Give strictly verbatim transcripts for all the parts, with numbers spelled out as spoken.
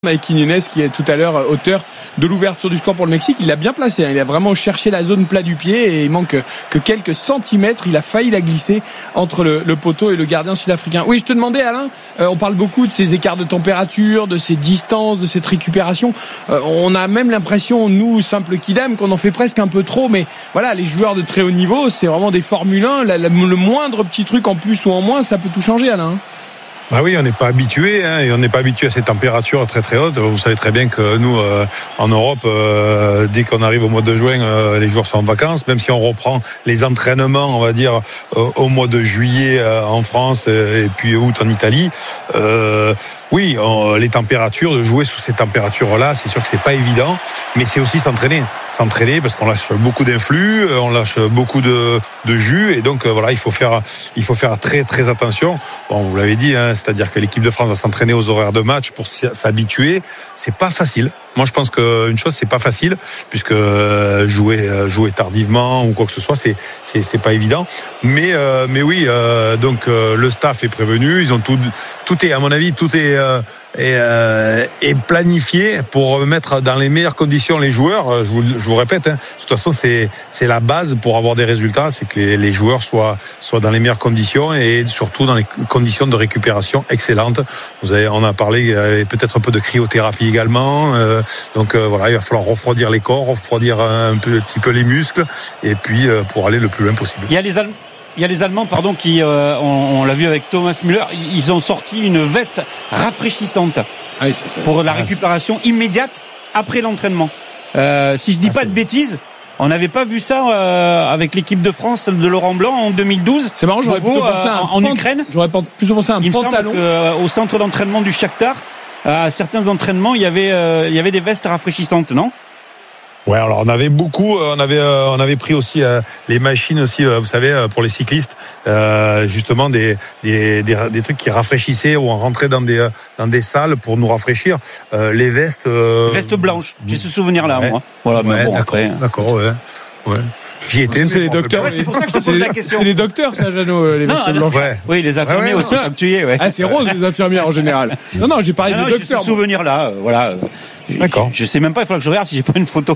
Mikey Nunes qui est tout à l'heure auteur de l'ouverture du score pour le Mexique. Il l'a bien placé, hein. Il a vraiment cherché la zone plat du pied et il manque que quelques centimètres. Il a failli la glisser entre le, le poteau et le gardien sud-africain. Oui, je te demandais, Alain, euh, on parle beaucoup de ces écarts de température, de ces distances, de cette récupération. Euh, on a même l'impression, nous, simples kidam, qu'on en fait presque un peu trop. Mais voilà, les joueurs de très haut niveau, c'est vraiment des Formule un. La, la, le moindre petit truc en plus ou en moins, ça peut tout changer, Alain. Ah oui, on n'est pas habitué, hein, et on n'est pas habitué à ces températures très très hautes. Vous savez très bien que nous, euh, en Europe, euh, dès qu'on arrive au mois de juin, euh, les joueurs sont en vacances. Même si on reprend les entraînements, on va dire, euh, au mois de juillet euh, en France et puis août en Italie. Euh, oui, on, les températures, de jouer sous ces températures-là, c'est sûr que c'est pas évident, mais c'est aussi s'entraîner, s'entraîner parce qu'on lâche beaucoup d'influx, on lâche beaucoup de, de jus, et donc euh, voilà, il faut faire, il faut faire très très attention. Bon, vous l'avez dit, hein, c'est-à-dire que l'équipe de France va s'entraîner aux horaires de match pour s'habituer. C'est pas facile. Moi, je pense qu'une chose, c'est pas facile, puisque jouer jouer tardivement ou quoi que ce soit, c'est c'est c'est pas évident. Mais euh, mais oui, euh, donc euh, le staff est prévenu. Ils ont tout tout est à mon avis tout est euh, est, euh, est planifié pour mettre dans les meilleures conditions les joueurs. Je vous je vous répète, hein, de toute façon, c'est c'est la base pour avoir des résultats, c'est que les, les joueurs soient soient dans les meilleures conditions et surtout dans les conditions de récupération excellentes. Vous avez on a parlé euh, peut-être un peu de cryothérapie également. Euh, Donc euh, voilà, il va falloir refroidir les corps, refroidir un, peu, un petit peu les muscles, et puis euh, pour aller le plus loin possible. Il y a les Allemands. Il y a les Allemands, pardon, qui, euh, on, on l'a vu avec Thomas Müller, ils ont sorti une veste rafraîchissante ah oui, c'est ça. pour la récupération immédiate après l'entraînement. Euh, si je dis ah, pas de bêtises, on n'avait pas vu ça euh, avec l'équipe de France de Laurent Blanc en deux mille douze. C'est marrant, j'aurais plutôt pensé à un en, en Ukraine. J'aurais plutôt pensé à un il pantalon. Il me semble qu'au centre d'entraînement du Shakhtar, à certains entraînements, il y avait, euh, il y avait des vestes rafraîchissantes, non ? Ouais, alors on avait beaucoup, on avait, euh, on avait pris aussi euh, les machines aussi, euh, vous savez, euh, pour les cyclistes, euh, justement des, des, des, des trucs qui rafraîchissaient, où on rentrait dans des, dans des salles pour nous rafraîchir. Euh, les vestes. Euh... Vestes blanches. J'ai ce souvenir-là, ouais. moi. Voilà, ouais, mais bon, d'accord, après. D'accord, ouais. Ouais. J'y étais. C'est les docteurs. Ouais, c'est pour ça que je te pose la question. C'est les docteurs, ça, Jeannot, les vestes blanches. Ouais. Oui, les infirmiers ouais, ouais, aussi, comme tu y es, ouais. Ah, c'est rose, les infirmières, en général. Non, non, j'ai parlé ah, des non, docteurs. J'ai ce souvenir-là, euh, voilà. D'accord. Je, je sais même pas, il faudra que je regarde si j'ai pas une photo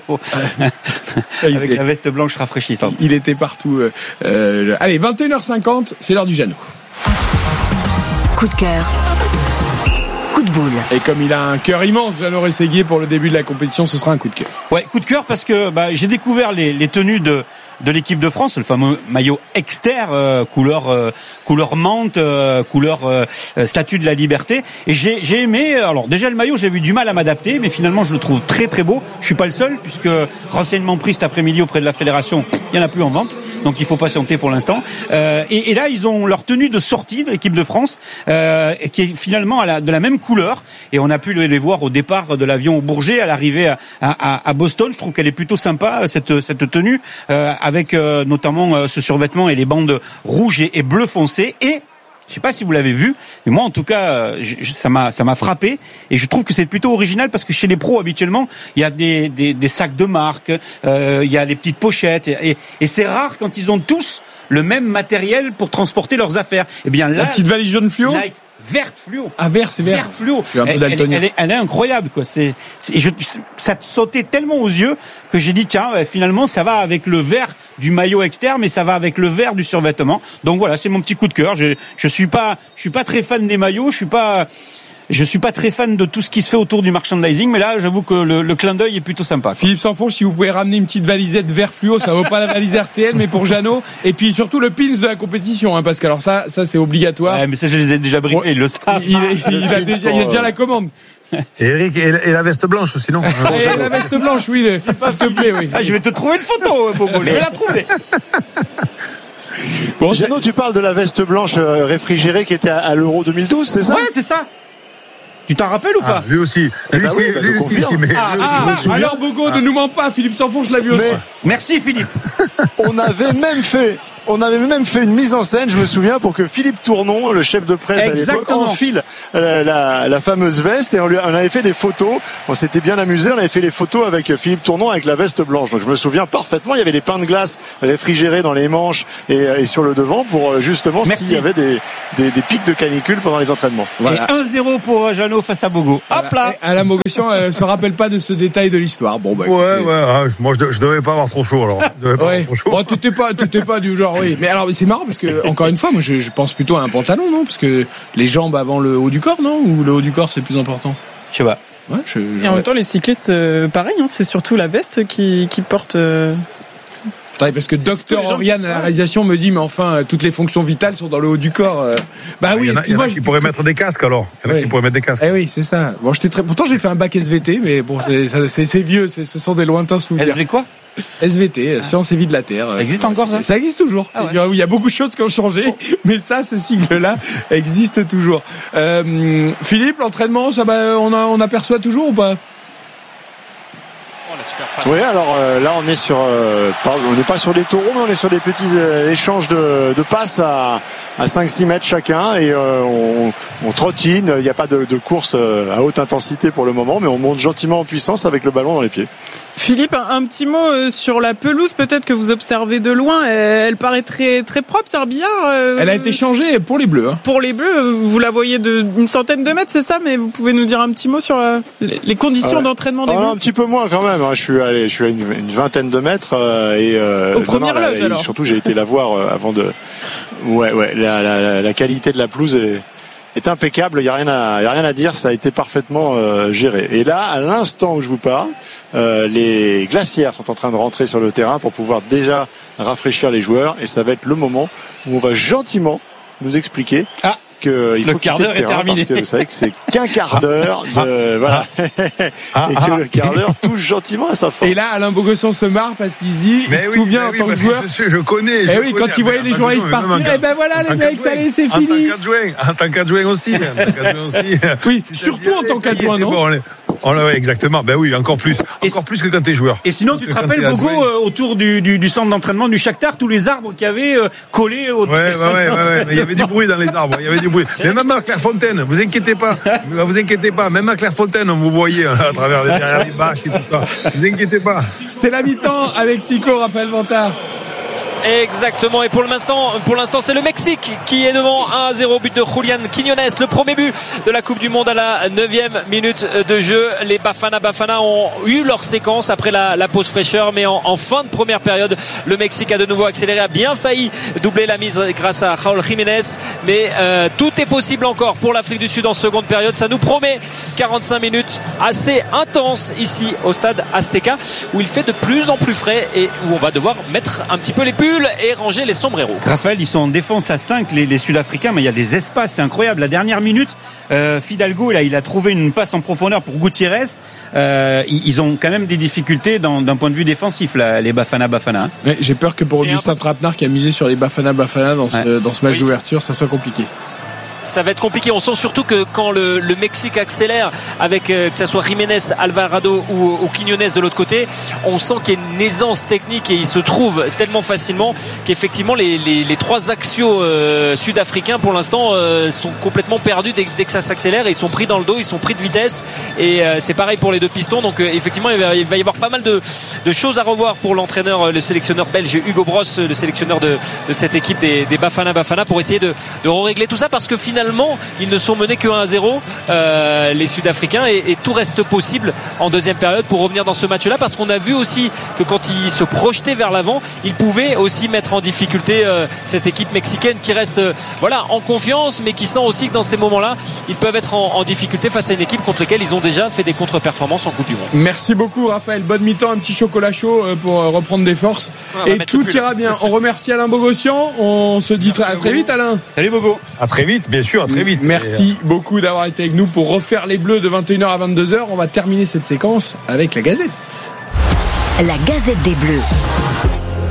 avec était, la veste blanche rafraîchissante. Il était partout. Euh, euh, allez, vingt et une heures cinquante, c'est l'heure du Jeannot. Coup de cœur. Coup de boule. Et comme il a un cœur immense, Jeannot Rességuier, pour le début de la compétition, ce sera un coup de cœur. Ouais, coup de cœur parce que bah, j'ai découvert les, les tenues de de l'équipe de France, le fameux maillot Exter, euh, couleur euh, couleur menthe, euh, couleur euh, statue de la liberté. Et j'ai j'ai aimé. Alors déjà le maillot, j'ai eu du mal à m'adapter, mais finalement je le trouve très très beau. Je suis pas le seul, puisque renseignement pris cet après-midi auprès de la fédération, il y en a plus en vente, donc il faut patienter pour l'instant. Euh, et, et là ils ont leur tenue de sortie de l'équipe de France, euh, qui est finalement à la, de la même couleur. Et on a pu les voir au départ de l'avion au Bourget, à l'arrivée à, à, à Boston. Je trouve qu'elle est plutôt sympa cette cette tenue. Euh, avec euh, notamment euh, ce survêtement et les bandes rouges et, et bleu foncé. Et je sais pas si vous l'avez vu, mais moi en tout cas, euh, je, ça m'a ça m'a frappé, et je trouve que c'est plutôt original parce que chez les pros habituellement, il y a des des, des sacs de marque, euh, il y a les petites pochettes, et, et, et c'est rare quand ils ont tous le même matériel pour transporter leurs affaires. Et bien là, la petite valise jaune fluo. Like, verte fluo. Ah, vert, c'est vert. Verte fluo. Je suis un peu elle, daltonien. elle, elle, est, elle est incroyable, quoi. C'est, c'est je, ça sautait tellement aux yeux que j'ai dit, tiens, finalement, ça va avec le vert du maillot externe, mais ça va avec le vert du survêtement. Donc voilà, c'est mon petit coup de cœur. Je, je suis pas, je suis pas très fan des maillots. Je suis pas, je suis pas très fan de tout ce qui se fait autour du merchandising, mais là, j'avoue que le, le clin d'œil est plutôt sympa, quoi. Philippe Sanfonge, si vous pouvez ramener une petite valisette vert fluo, ça vaut pas la valise R T L, mais pour Jeannot, et puis surtout le pins de la compétition, hein, parce que alors ça, ça c'est obligatoire. Ouais, mais ça, je les ai déjà briefés, bon, ils le savent. Il, il, il, il a déjà, il a déjà la commande. Et Eric, et, et la veste blanche aussi, non? Et la veste blanche, oui, le, s'il te plaît, oui. Ah, je vais te trouver une photo, Bobo, je vais la trouver. Bon, Jeannot, tu parles de la veste blanche réfrigérée qui était à, à l'Euro deux mille douze, c'est ça? Ouais, c'est ça. Tu t'en rappelles ou pas? Ah, lui aussi. Lui, eh ben aussi, oui, bah, lui aussi, si, mais ah, ah, alors Bogo, ah. ne nous mens pas, Philippe Sanfonge, je l'ai vu mais, aussi. Merci Philippe. On avait même fait on avait même fait une mise en scène, je me souviens, pour que Philippe Tournon, le chef de presse, Exactement. à l'époque, enfile la, la, la fameuse veste, et on, lui, on avait fait des photos. On s'était bien amusé. On avait fait les photos avec Philippe Tournon avec la veste blanche. Donc je me souviens parfaitement. Il y avait des pains de glace réfrigérés dans les manches et, et sur le devant pour justement Merci. s'il y avait des, des, des pics de canicule pendant les entraînements. Voilà. Et un zéro pour Jeannot face à Bogo. Hop là. Alain Bogossian euh, se rappelle pas de ce détail de l'histoire. Bon bah. Ouais, ouais. Ah, moi, je, je devais pas avoir trop chaud alors. Je devais pas Ouais. avoir trop chaud. Bon, t'étais pas, t'étais pas du genre, oui. Mais alors, c'est marrant parce que, encore une fois, moi, je, je pense plutôt à un pantalon, non? Parce que les jambes avant le haut du corps, non? Ou le haut du corps, c'est plus important? Je sais pas. Ouais, je, je... Et en même temps, les cyclistes, euh, pareil, hein, c'est surtout la veste qui, qui porte. Euh... Attendez, parce que docteur Oriane à la réalisation me dit, mais enfin, toutes les fonctions vitales sont dans le haut du corps. Euh... Bah oui, excuse-moi. Il pourrait mettre des casques alors. Il y en a qui pourraient mettre des casques. Eh oui, c'est ça. Bon, j'étais très. Pourtant, j'ai fait un bac S V T, mais bon, c'est, c'est, c'est vieux. C'est, ce sont des lointains souvenirs. S V quoi? S V T, ah. Sciences et vie de la Terre. Ça existe encore, ça? Ça existe toujours. Ah ouais. Il y a beaucoup de choses qui ont changé, mais ça, ce sigle-là existe toujours. Euh, Philippe, l'entraînement, ça va, on, a, on aperçoit toujours ou pas? Oui, alors euh, là on est sur, euh, on n'est pas sur des taureaux, mais on est sur des petits euh, échanges de, de passes à, à cinq six mètres chacun, et euh, on, on trottine. Il n'y a pas de, de course euh, à haute intensité pour le moment, mais on monte gentiment en puissance avec le ballon dans les pieds. Philippe, un, un petit mot euh, sur la pelouse, peut-être que vous observez de loin. Elle, elle paraît très très propre, Serbia. Euh, elle a été changée pour les Bleus. Hein. Pour les Bleus, vous la voyez d'une centaine de mètres, c'est ça? Mais vous pouvez nous dire un petit mot sur euh, les conditions ouais. d'entraînement des ah, Bleus? Un petit peu moins quand même. Je suis allé, je suis à une, une vingtaine de mètres euh, et euh, au premier loge alors. Surtout, j'ai été la voir euh, avant de. Ouais, ouais. La, la, la qualité de la pelouse est. est impeccable, il y a rien à, y a rien à dire, ça a été parfaitement euh, géré. Et là, à l'instant où je vous parle, euh, les glacières sont en train de rentrer sur le terrain pour pouvoir déjà rafraîchir les joueurs, et ça va être le moment où on va gentiment nous expliquer ah. que il faut le quart d'heure est terminé. Parce que vous savez que c'est qu'un quart d'heure de, voilà. Ah, et que ah, le quart d'heure touche gentiment à sa fin. Et là, Alain Bogossian se marre parce qu'il se dit, mais il se oui, souvient en oui, tant que joueur. Je, je connais. Je et oui, connais, quand il voyait les journalistes partir, et ben voilà, les mecs, ça allait, c'est fini. En tant qu'adjoint, en tant qu'adjoint aussi. En tant qu'adjoint aussi. Oui, surtout en tant qu'adjoint, non? Bon, on l'a, ouais, exactement. Ben oui, encore plus. Encore plus que quand t'es joueur. Et sinon, tu te rappelles, Bogo, euh, autour du, du, du centre d'entraînement du Shakhtar, tous les arbres qu'il y avait euh, collés au. Ouais, ouais, ouais, ouais. Il y avait du bruit dans les arbres. Il y avait du bruit. Mais même à Clairefontaine, vous inquiétez pas. Vous inquiétez pas. Même à Clairefontaine, on vous voyait à travers les, derrière les bâches et tout ça. Vous inquiétez pas. C'est la mi-temps avec Sico, Raphaël Vantard. Exactement, et pour l'instant, pour l'instant, c'est le Mexique qui est devant un à zéro, but de Julián Quiñones, le premier but de la Coupe du Monde à la neuvième minute de jeu. Les Bafana Bafana ont eu leur séquence après la, la pause fraîcheur, mais en, en fin de première période, le Mexique a de nouveau accéléré, a bien failli doubler la mise grâce à Raúl Jiménez, mais euh, tout est possible encore pour l'Afrique du Sud en seconde période. Ça nous promet quarante-cinq minutes assez intenses ici au stade Azteca, où il fait de plus en plus frais et où on va devoir mettre un petit peu les pulls et ranger les sombreros. Raphaël, ils sont en défense à cinq, les, les Sud-Africains, mais il y a des espaces, c'est incroyable. La dernière minute, euh, Fidalgo, là, il a trouvé une passe en profondeur pour Gutiérrez. Euh, ils, ils ont quand même des difficultés dans, d'un point de vue défensif, là, les Bafana Bafana. Hein. Ouais, j'ai peur que pour Augustin Trapenard, qui a misé sur les Bafana Bafana dans ce, ouais. dans ce match oui, d'ouverture, ça soit compliqué. Ça va être compliqué. On sent surtout que quand le, le Mexique accélère avec euh, que ce soit Jiménez, Alvarado ou, ou Quiñones de l'autre côté, on sent qu'il y a une aisance technique et il se trouve tellement facilement qu'effectivement les, les, les trois axiaux euh, sud-africains pour l'instant euh, sont complètement perdus dès, dès que ça s'accélère et ils sont pris dans le dos, ils sont pris de vitesse et euh, c'est pareil pour les deux pistons. Donc euh, effectivement il va, il va y avoir pas mal de, de choses à revoir pour l'entraîneur, le sélectionneur belge Hugo Bross, le sélectionneur de, de cette équipe des, des Bafana Bafana, pour essayer de, de régler tout ça, parce que finalement Finalement, ils ne sont menés que un à zéro, euh, les Sud-Africains, et, et tout reste possible en deuxième période pour revenir dans ce match-là, parce qu'on a vu aussi que quand ils se projetaient vers l'avant, ils pouvaient aussi mettre en difficulté euh, cette équipe mexicaine qui reste euh, voilà, en confiance, mais qui sent aussi que dans ces moments-là, ils peuvent être en, en difficulté face à une équipe contre laquelle ils ont déjà fait des contre-performances en Coupe du Monde. Merci beaucoup Raphaël, bonne mi-temps, un petit chocolat chaud pour reprendre des forces, et tout ira bien. On remercie Alain Bogossian, on se dit très, à très vite Alain. Salut Bogo. À très vite, bien sûr, à très vite. Merci et... beaucoup d'avoir été avec nous pour refaire les Bleus de vingt et une heures à vingt-deux heures. On va terminer cette séquence avec la Gazette. La Gazette des Bleus. Tout ce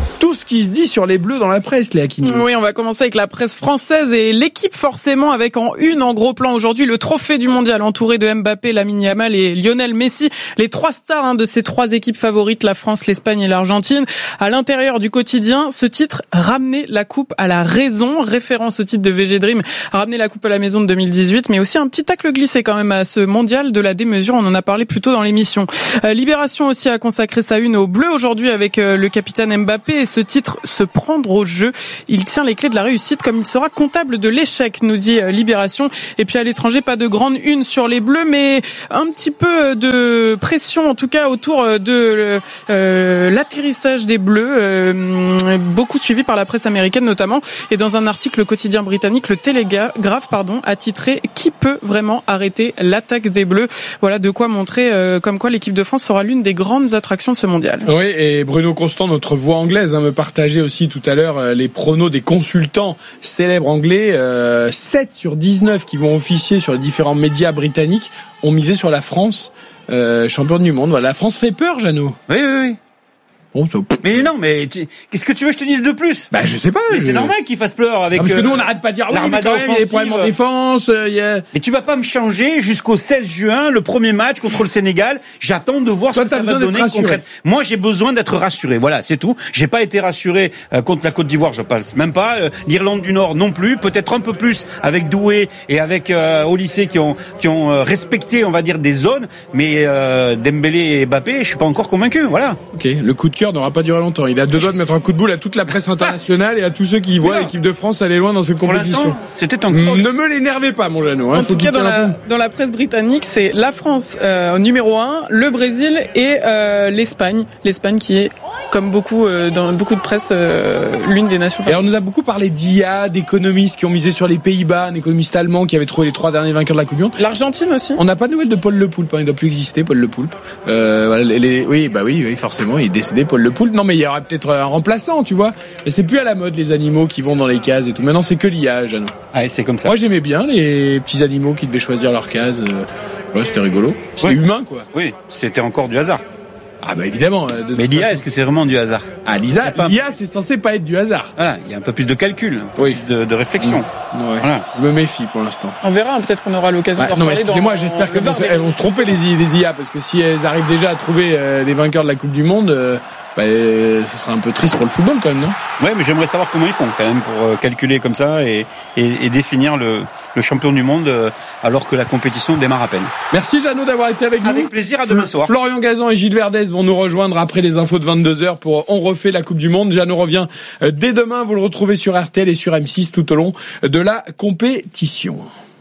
ce qui se dit sur les Bleus dans la presse, Léa Kini. Oui, on va commencer avec la presse française et l'équipe forcément avec en une, en gros plan aujourd'hui, le trophée du mondial entouré de Mbappé, Lamine Yamal et Lionel Messi. Les trois stars hein, de ces trois équipes favorites, la France, l'Espagne et l'Argentine. À l'intérieur du quotidien, ce titre, ramener la coupe à la raison, référence au titre de V G Dream, ramener la coupe à la maison de deux mille dix-huit, mais aussi un petit tacle glissé quand même à ce mondial de la démesure, on en a parlé plus tôt dans l'émission. Euh, Libération aussi a consacré sa une aux Bleus aujourd'hui avec euh, le capitaine Mbappé et ce titre, se prendre au jeu. Il tient les clés de la réussite comme il sera comptable de l'échec, nous dit euh, Libération. Et puis à l'étranger, pas de grande une sur les Bleus, mais un petit peu de pression en tout cas autour de euh, l'atterrissage des Bleus, euh, beaucoup suivi par la presse américaine notamment. Et dans un article, le quotidien britannique, le Télégraphe, pardon, a titré « Qui peut vraiment arrêter l'attaque des Bleus ?» Voilà de quoi montrer euh, comme quoi l'équipe de France sera l'une des grandes attractions de ce mondial. Oui, et Bruno Constant, notre voix anglaise, hein, me partageait aussi tout à l'heure euh, les pronos des consultants célèbres anglais. Euh, sept sur dix-neuf qui vont officier sur les différents médias britanniques ont misé sur la France, euh, championne du monde. Voilà, la France fait peur, Jeannot. Oui, oui, oui. Bon, ça... Mais non, mais tu... qu'est-ce que tu veux que je te dise de plus? Bah je sais pas. Mais je... c'est normal qu'il fasse pleur avec. Ah, parce que euh, nous on n'arrête pas de dire oui, mais quand même il y a des problèmes en défense. Euh, y a... Mais tu vas pas me changer jusqu'au seize juin, le premier match contre le Sénégal. J'attends de voir Toi, ce que ça va donner concrètement. Moi j'ai besoin d'être rassuré. Voilà, c'est tout. J'ai pas été rassuré euh, contre la Côte d'Ivoire, je pense même pas. Euh, L'Irlande du Nord non plus. Peut-être un peu plus avec Doué et avec euh, au lycée qui ont qui ont euh, respecté, on va dire, des zones. Mais euh, Dembélé et Mbappé, je suis pas encore convaincu. Voilà. Ok, le coup de cœur n'aura pas duré longtemps. Il a deux doigts de mettre un coup de boule à toute la presse internationale et à tous ceux qui voient l'équipe de France aller loin dans cette compétition. C'était un Ne me l'énervez pas, mon Jeannot. Hein, en tout cas, dans la, dans la presse britannique, c'est la France euh, numéro un, le Brésil et euh, l'Espagne. L'Espagne qui est, comme beaucoup euh, dans beaucoup de presse, euh, l'une des nations. Et on nous a beaucoup parlé d'I A, d'économistes qui ont misé sur les Pays-Bas, un économiste allemand qui avait trouvé les trois derniers vainqueurs de la Coupe du Monde. L'Argentine aussi. On n'a pas de nouvelles de Paul Le Poulpe. Hein, il ne doit plus exister, Paul Le Poulpe. Euh, voilà, les, les, oui, bah oui, oui, forcément, il est décédé, Paul Le Poulpe. Non, mais il y aura peut-être un remplaçant, tu vois. Et c'est plus à la mode les animaux qui vont dans les cases et tout. Maintenant c'est que l'I A, Jeannot. Ah, c'est comme ça. Moi j'aimais bien les petits animaux qui devaient choisir leur case. Ouais, c'était rigolo. C'était ouais. humain, quoi. Oui, c'était encore du hasard. Ah bah évidemment. De Mais l'I A, est-ce que c'est vraiment du hasard? Ah, l'I A, pas... l'I A, c'est censé pas être du hasard. Voilà, il y a un peu plus de calcul, oui, plus de, de réflexion. Mmh. Ouais. Voilà. Je me méfie pour l'instant. On verra, peut-être qu'on aura l'occasion bah, de Non, mais excusez-moi, dans... j'espère qu'elles vont, vont se tromper les, les I A, parce que si elles arrivent déjà à trouver euh, les vainqueurs de la Coupe du Monde. Euh... Bah, euh, ce serait un peu triste pour le football quand même, non? Ouais, mais j'aimerais savoir comment ils font quand même pour euh, calculer comme ça et, et, et définir le, le champion du monde euh, alors que la compétition démarre à peine. Merci Jeannot d'avoir été avec nous. Avec plaisir, à demain soir. Florian Gazan et Gilles Verdez vont nous rejoindre après les infos de vingt-deux heures pour On refait la Coupe du Monde. Jeannot revient euh, dès demain, vous le retrouvez sur R T L et sur M six tout au long de la compétition.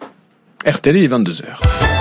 R T L, il est vingt-deux heures.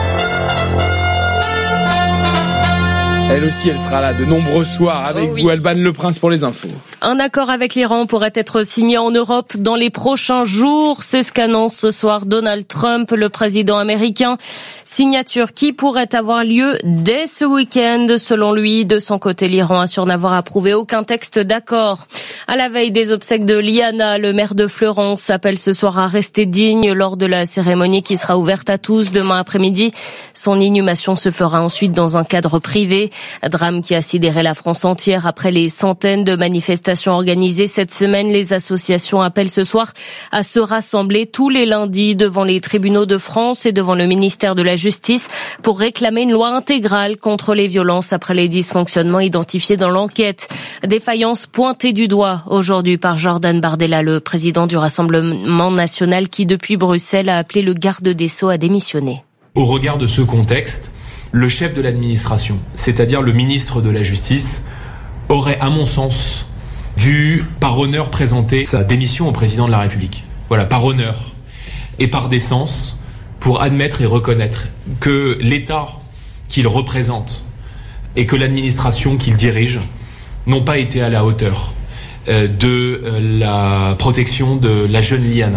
Elle aussi, elle sera là de nombreux soirs avec oh oui. vous, Alban Le Prince, pour les infos. Un accord avec l'Iran pourrait être signé en Europe dans les prochains jours. C'est ce qu'annonce ce soir Donald Trump, le président américain. Signature qui pourrait avoir lieu dès ce week-end. Selon lui, de son côté, l'Iran assure n'avoir approuvé aucun texte d'accord. À la veille des obsèques de Liana, le maire de Fleurance appelle ce soir à rester digne lors de la cérémonie qui sera ouverte à tous demain après-midi. Son inhumation se fera ensuite dans un cadre privé. Drame qui a sidéré la France entière après les centaines de manifestations organisées cette semaine. Les associations appellent ce soir à se rassembler tous les lundis devant les tribunaux de France et devant le ministère de la Justice pour réclamer une loi intégrale contre les violences après les dysfonctionnements identifiés dans l'enquête. Défaillance pointée du doigt aujourd'hui par Jordan Bardella, le président du Rassemblement national qui, depuis Bruxelles, a appelé le garde des Sceaux à démissionner. Au regard de ce contexte, le chef de l'administration, c'est-à-dire le ministre de la Justice, aurait, à mon sens, dû, par honneur, présenter sa démission au président de la République. Voilà, par honneur et par décence, pour admettre et reconnaître que l'État qu'il représente et que l'administration qu'il dirige n'ont pas été à la hauteur de la protection de la jeune Liana.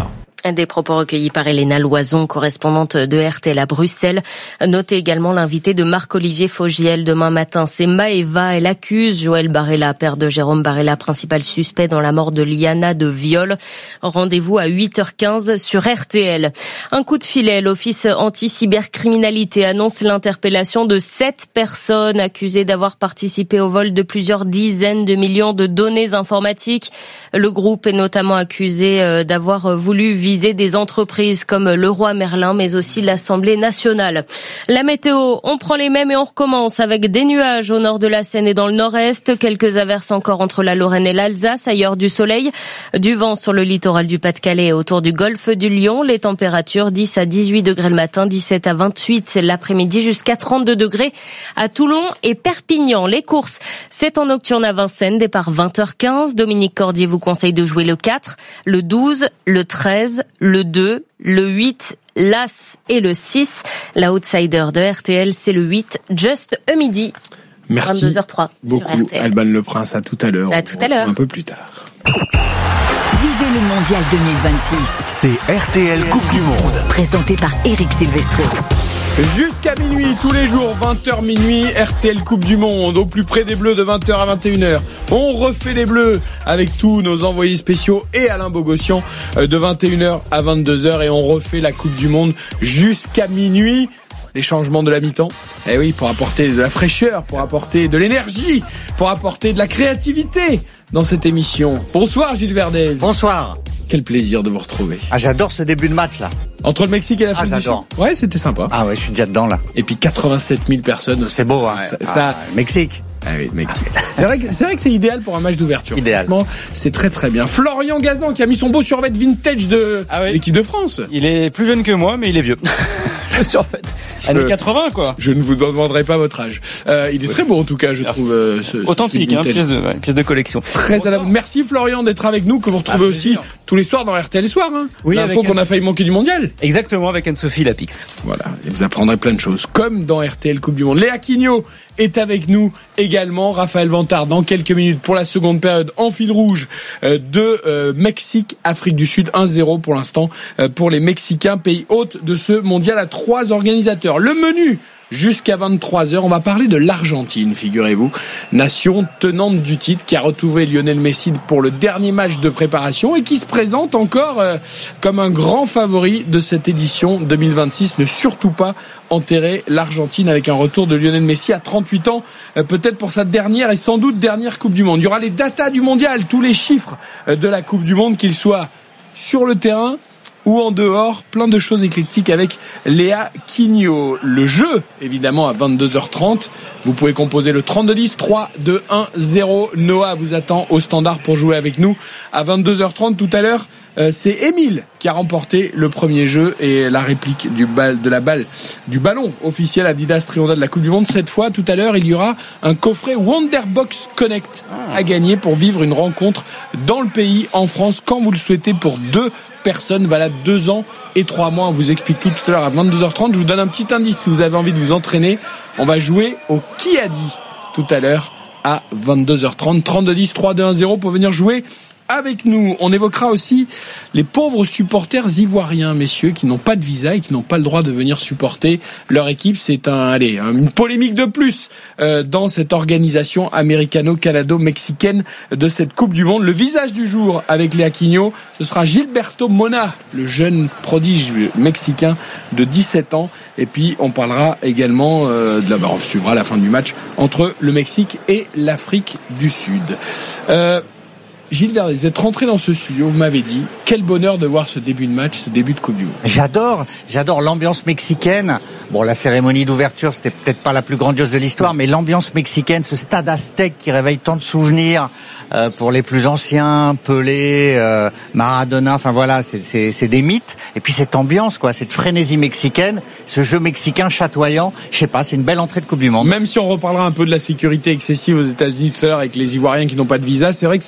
Des propos recueillis par Elena Loison, correspondante de R T L à Bruxelles. Notez également l'invité de Marc-Olivier Fogiel demain matin. C'est Maëva. Elle accuse Joël Barella, père de Jérôme Barella, principal suspect dans la mort de Liana, de viol. Rendez-vous à huit heures quinze sur R T L. Un coup de filet. L'Office anti-cybercriminalité annonce l'interpellation de sept personnes accusées d'avoir participé au vol de plusieurs dizaines de millions de données informatiques. Le groupe est notamment accusé d'avoir voulu viser des entreprises comme Leroy Merlin, mais aussi l'Assemblée nationale. La météo, on prend les mêmes et on recommence avec des nuages au nord de la Seine et dans le nord-est. Quelques averses encore entre la Lorraine et l'Alsace. Ailleurs du soleil, du vent sur le littoral du Pas-de-Calais et autour du golfe du Lion. Les températures dix à dix-huit degrés le matin, dix-sept à vingt-huit l'après-midi, jusqu'à trente-deux degrés à Toulon et Perpignan. Les courses, c'est en nocturne à Vincennes, départ vingt heures quinze. Dominique Cordier vous conseille de jouer le quatre, le douze, le treize, le deux, le huit, l'As et le six. La outsider de R T L, c'est le huit, Just a Midi. Merci vingt-deux heures zéro trois beaucoup, sur R T L. Alban Le Prince. À tout à l'heure. À tout à l'heure. Un peu plus tard. Vivez le Mondial deux mille vingt-six. C'est R T L Coupe du Monde. Présenté par Eric Silvestro. Jusqu'à minuit, tous les jours, vingt heures minuit, R T L Coupe du Monde, au plus près des Bleus de vingt heures à vingt et une heures. On refait les Bleus avec tous nos envoyés spéciaux et Alain Bogossian de vingt et une heures à vingt-deux heures, et on refait la Coupe du Monde jusqu'à minuit. Les changements de la mi-temps, eh oui, pour apporter de la fraîcheur, pour apporter de l'énergie, pour apporter de la créativité dans cette émission. Bonsoir Gilles Verdez. Bonsoir. Quel plaisir de vous retrouver. Ah, j'adore ce début de match là. Entre le Mexique et l'Afrique ah, du Sud. j'adore. Ouais, c'était sympa. Ah ouais, je suis déjà dedans là. Et puis quatre-vingt-sept mille personnes. C'est beau, hein. Ça, ah, ça... Mexique. Ah oui, Mexique. C'est vrai que c'est vrai que c'est idéal pour un match d'ouverture. Idéal. Franchement, c'est très très bien. Florian Gazan qui a mis son beau survêt vintage de ah oui. l'équipe de France. Il est plus jeune que moi, mais il est vieux. Le survêt. Années quatre-vingts, quoi. Je ne vous demanderai pas votre âge. Euh, il est oui. très beau en tout cas, je Merci. trouve. Euh, ce, Authentique, ce hein, pièce de, ouais, pièce de collection. Très à la... Merci Florian d'être avec nous, que vous retrouvez ah, aussi tous les soirs dans R T L Soir. Hein. Oui, l'info qu'on a failli manquer du mondial. Exactement, avec Anne-Sophie Lapix. Voilà, et vous apprendrez plein de choses, comme dans R T L Coupe du Monde. Léa Quignot est avec nous également. Raphaël Vantard dans quelques minutes pour la seconde période en fil rouge euh, de euh, Mexique, Afrique du Sud, un zéro pour l'instant euh, pour les Mexicains, pays hôte de ce mondial à trois organisateurs. Le menu jusqu'à vingt-trois heures, on va parler de l'Argentine, figurez-vous, nation tenante du titre qui a retrouvé Lionel Messi pour le dernier match de préparation et qui se présente encore euh, comme un grand favori de cette édition deux mille vingt-six. Ne surtout pas enterrer l'Argentine avec un retour de Lionel Messi à trente-huit ans, euh, peut-être pour sa dernière et sans doute dernière Coupe du Monde. Il y aura les datas du mondial, tous les chiffres euh, de la Coupe du Monde, qu'ils soient sur le terrain ou en dehors, plein de choses éclectiques avec Léa Quignot. Le jeu, évidemment, à vingt-deux heures trente. Vous pouvez composer le trente-deux dix, trois deux un zéro. Noah vous attend au standard pour jouer avec nous à vingt-deux heures trente. Tout à l'heure, euh, c'est Émile qui a remporté le premier jeu et la réplique du bal, de la balle, du ballon officiel Adidas Trianda de la Coupe du Monde. Cette fois, tout à l'heure, il y aura un coffret Wonderbox Connect à gagner pour vivre une rencontre dans le pays, en France, quand vous le souhaitez, pour deux personnes, valable deux ans et trois mois. On vous explique tout, tout à l'heure à vingt-deux heures trente. Je vous donne un petit indice si vous avez envie de vous entraîner. On va jouer au Qui a dit tout à l'heure à vingt-deux heures trente. trente-deux dix, trois deux un zéro pour venir jouer avec nous. On évoquera aussi les pauvres supporters ivoiriens, messieurs, qui n'ont pas de visa et qui n'ont pas le droit de venir supporter leur équipe. C'est un, allez, une polémique de plus euh, dans cette organisation américano-canado-mexicaine de cette Coupe du Monde. Le visage du jour avec Léa Quignot, ce sera Gilberto Mona, le jeune prodige mexicain de dix-sept ans. Et puis on parlera également euh, de la, bah, on suivra la fin du match entre le Mexique et l'Afrique du Sud. Euh, Gilles Verdez, vous êtes rentré dans ce studio, vous m'avez dit, quel bonheur de voir ce début de match, ce début de Coupe du Monde. J'adore, j'adore l'ambiance mexicaine. Bon, la cérémonie d'ouverture, c'était peut-être pas la plus grandiose de l'histoire, mais l'ambiance mexicaine, ce stade aztèque qui réveille tant de souvenirs euh, pour les plus anciens, Pelé, euh, Maradona, enfin voilà, c'est, c'est, c'est des mythes. Et puis cette ambiance, quoi, cette frénésie mexicaine, ce jeu mexicain chatoyant, je sais pas, c'est une belle entrée de Coupe du Monde. Même si on reparlera un peu de la sécurité excessive aux États-Unis tout à l'heure avec les Ivoiriens qui n'ont pas de visa, c'est vrai que ça fait du bien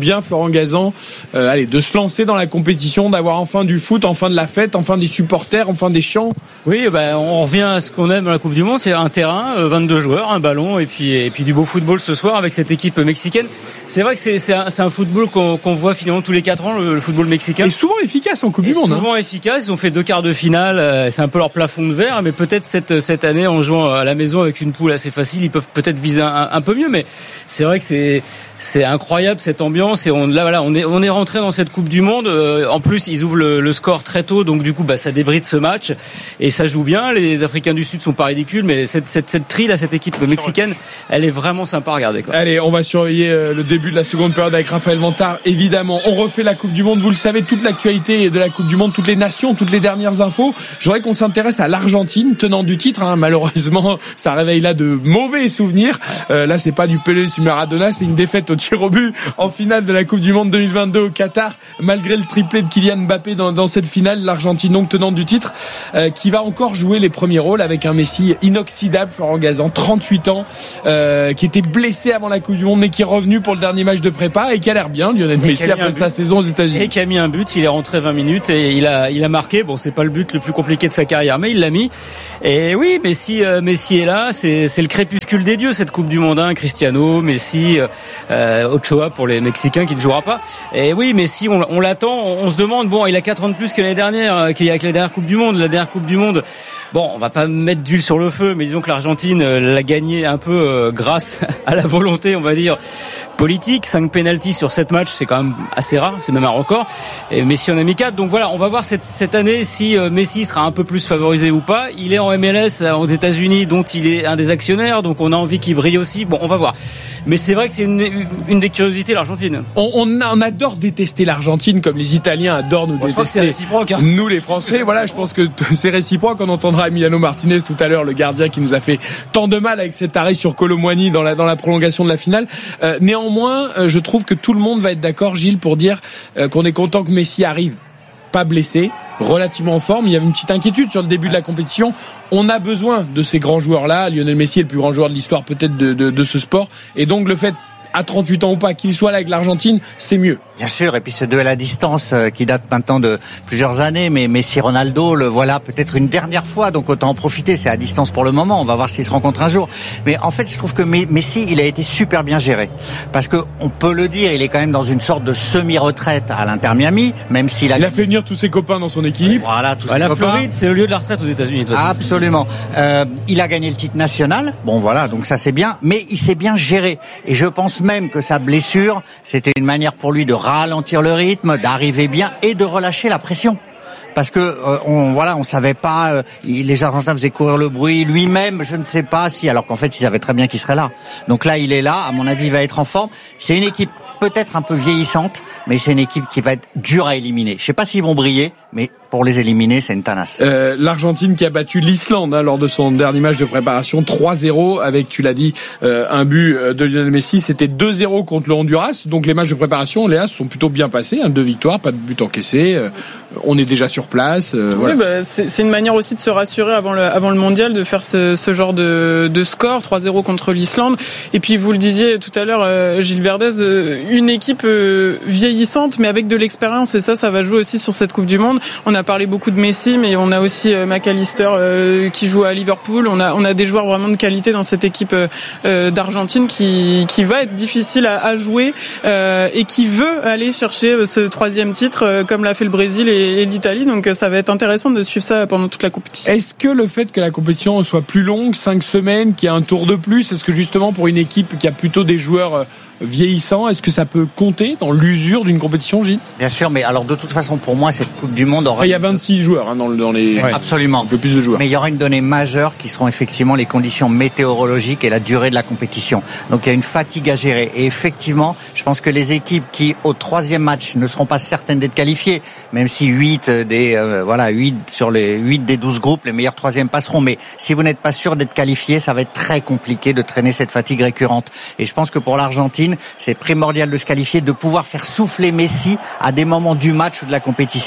bien, Florent Gazan, euh, allez, de se lancer dans la compétition, d'avoir enfin du foot, enfin de la fête, enfin des supporters, enfin des chants. Oui, bah, on revient à ce qu'on aime dans la Coupe du Monde, c'est un terrain, vingt-deux joueurs, un ballon et puis et puis du beau football ce soir avec cette équipe mexicaine. C'est vrai que c'est c'est un, c'est un football qu'on, qu'on voit finalement tous les quatre ans, le, le football mexicain. Et souvent efficace en Coupe et du Monde. Souvent hein. efficace. Ils ont fait deux quarts de finale. C'est un peu leur plafond de verre, mais peut-être cette cette année en jouant à la maison avec une poule assez facile, ils peuvent peut-être viser un, un peu mieux. Mais c'est vrai que c'est c'est incroyable cette ambiance et on là voilà on est on est rentré dans cette Coupe du Monde. En plus, ils ouvrent le, le score très tôt, donc du coup bah ça débride ce match et ça joue bien. Les Africains du Sud sont pas ridicules, mais cette cette cette tri là, cette équipe mexicaine, elle est vraiment sympa à regarder, quoi. Allez, on va surveiller le début de la seconde période avec Raphaël Vantard. Évidemment, on refait la Coupe du Monde. Vous le savez, toute l'actualité de la Coupe du Monde, toutes les nations, toutes les dernières infos. Je voudrais qu'on s'intéresse à l'Argentine, tenant du titre. Hein. Malheureusement, ça réveille là de mauvais souvenirs. Euh, là, c'est pas du Pelé, du Maradona, c'est une défaite au tir au but en finale de la Coupe du Monde deux mille vingt-deux au Qatar. Malgré le triplé de Kylian Mbappé dans, dans cette finale, l'Argentine donc tenante du titre, euh, qui va encore jouer les premiers rôles avec un Messi inoxydable, Florent Gazan, trente-huit ans, euh, qui était blessé avant la Coupe du Monde, mais qui est revenu pour le dernier match de prépa et qui a l'air bien, Lionel Messi, après sa saison aux États-Unis. Et qui a mis un but, il est rentré vingt minutes et il a, il a marqué. Bon, c'est pas le but le plus compliqué de sa carrière, mais il l'a mis. Et oui, Messi, euh, Messi est là, c'est, c'est le crépuscule des dieux, cette Coupe du Monde, hein. Cristiano, Messi, euh, Ochoa pour les Mexicains qui ne jouera pas. Et oui, Messi, on, on l'attend, on, on se demande, bon, il a quatre ans de plus que l'année dernière, qu'il y a avec la dernière Coupe du Monde, la dernière Coupe du Monde. Bon, on va pas mettre d'huile sur le feu, mais disons que l'Argentine l'a gagné un peu euh, grâce à la volonté, on va dire, politique. Cinq pénaltys sur sept matchs, c'est quand même assez rare, c'est même un record. Et Messi en a mis quatre. Donc voilà, on va voir cette, cette année si euh, Messi sera un peu plus favorisé ou pas. Il est en M L S aux États-Unis, dont il est un des actionnaires, donc on a envie qu'il brille aussi. Bon, on va voir. Mais c'est vrai que c'est une, une des curiosités, l'Argentine. On, on, on adore détester l'Argentine comme les Italiens adorent nous bon, détester. Je crois que c'est réciproque, hein. Nous les Français, voilà, je pense que c'est réciproque. On entendra Emiliano Martinez tout à l'heure, le gardien qui nous a fait tant de mal avec cet arrêt sur Kolo Muani dans la, dans la prolongation de la finale. Euh, néanmoins, euh, je trouve que tout le monde va être d'accord, Gilles, pour dire euh, qu'on est content que Messi arrive pas blessé, relativement en forme. Il y avait une petite inquiétude sur le début de la compétition. On a besoin de ces grands joueurs-là. Lionel Messi est le plus grand joueur de l'histoire peut-être de, de, de ce sport. Et donc le fait, à trente-huit ans ou pas, qu'il soit là avec l'Argentine, c'est mieux. Bien sûr, et puis ce duel à distance euh, qui date maintenant de plusieurs années, mais Messi-Ronaldo, le voilà peut-être une dernière fois, donc autant en profiter, c'est à distance pour le moment, on va voir s'ils se rencontrent un jour. Mais en fait, je trouve que Messi, il a été super bien géré, parce que on peut le dire, il est quand même dans une sorte de semi-retraite à l'Inter Miami, même s'il a... Il a fait venir tous ses copains dans son équipe. Voilà, tous bah, ses la copains. La Floride, c'est le lieu de la retraite aux États-Unis. Absolument. Euh, il a gagné le titre national, bon voilà, donc ça c'est bien, mais il s'est bien géré. Et je pense même que sa blessure, c'était une manière pour lui de ralentir le rythme, d'arriver bien et de relâcher la pression. Parce que euh, on voilà, on savait pas, euh, les Argentins faisaient courir le bruit, lui-même, je ne sais pas si, alors qu'en fait, ils savaient très bien qu'il serait là. Donc là, il est là, à mon avis, il va être en forme. C'est une équipe peut-être un peu vieillissante, mais c'est une équipe qui va être dure à éliminer. Je sais pas s'ils vont briller, mais pour les éliminer, c'est une tanasse. Euh, L'Argentine qui a battu l'Islande hein, lors de son dernier match de préparation, trois zéro, avec, tu l'as dit, euh, un but de Lionel Messi. C'était deux zéro contre le Honduras. Donc les matchs de préparation, Léa, sont plutôt bien passés. Hein, deux victoires, pas de but encaissé. Euh, on est déjà sur place. Euh, oui, voilà. bah, c'est, c'est une manière aussi de se rassurer avant le, avant le mondial, de faire ce, ce genre de, de score, trois zéro contre l'Islande. Et puis vous le disiez tout à l'heure, euh, Gilles Verdez, euh, une équipe euh, vieillissante, mais avec de l'expérience. Et ça, ça va jouer aussi sur cette Coupe du Monde. On a parlé beaucoup de Messi, mais on a aussi euh, McAllister euh, qui joue à Liverpool. On a, on a des joueurs vraiment de qualité dans cette équipe euh, d'Argentine qui, qui va être difficile à, à jouer euh, et qui veut aller chercher ce troisième titre euh, comme l'a fait le Brésil et, et l'Italie. Donc ça va être intéressant de suivre ça pendant toute la compétition. Est-ce que le fait que la compétition soit plus longue, cinq semaines, qu'il y a un tour de plus, est-ce que justement pour une équipe qui a plutôt des joueurs vieillissants, est-ce que ça peut compter dans l'usure d'une compétition, Gilles ? Bien sûr, mais alors de toute façon, pour moi, cette Coupe du Monde aura... Enfin, il y a vingt-six joueurs hein, dans, le, dans les... Ouais. Absolument. Un peu plus de joueurs. Mais il y aura une donnée majeure qui seront effectivement les conditions météorologiques et la durée de la compétition. Donc il y a une fatigue à gérer. Et effectivement, je pense que les équipes qui, au troisième match, ne seront pas certaines d'être qualifiées, même si huit des, euh, voilà, huit sur les huit des douze groupes, les meilleurs troisièmes passeront. Mais si vous n'êtes pas sûr d'être qualifié, ça va être très compliqué de traîner cette fatigue récurrente. Et je pense que pour l'Argentine, c'est primordial de se qualifier, de pouvoir faire souffler Messi à des moments du match ou de la compétition.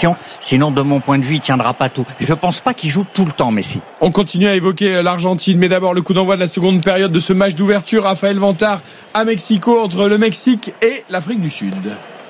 Sinon, de mon point de vue, il tiendra pas tout. Je pense pas qu'il joue tout le temps, Messi. On continue à évoquer l'Argentine, mais d'abord le coup d'envoi de la seconde période de ce match d'ouverture. Raphaël Vantard à Mexico, entre le Mexique et l'Afrique du Sud.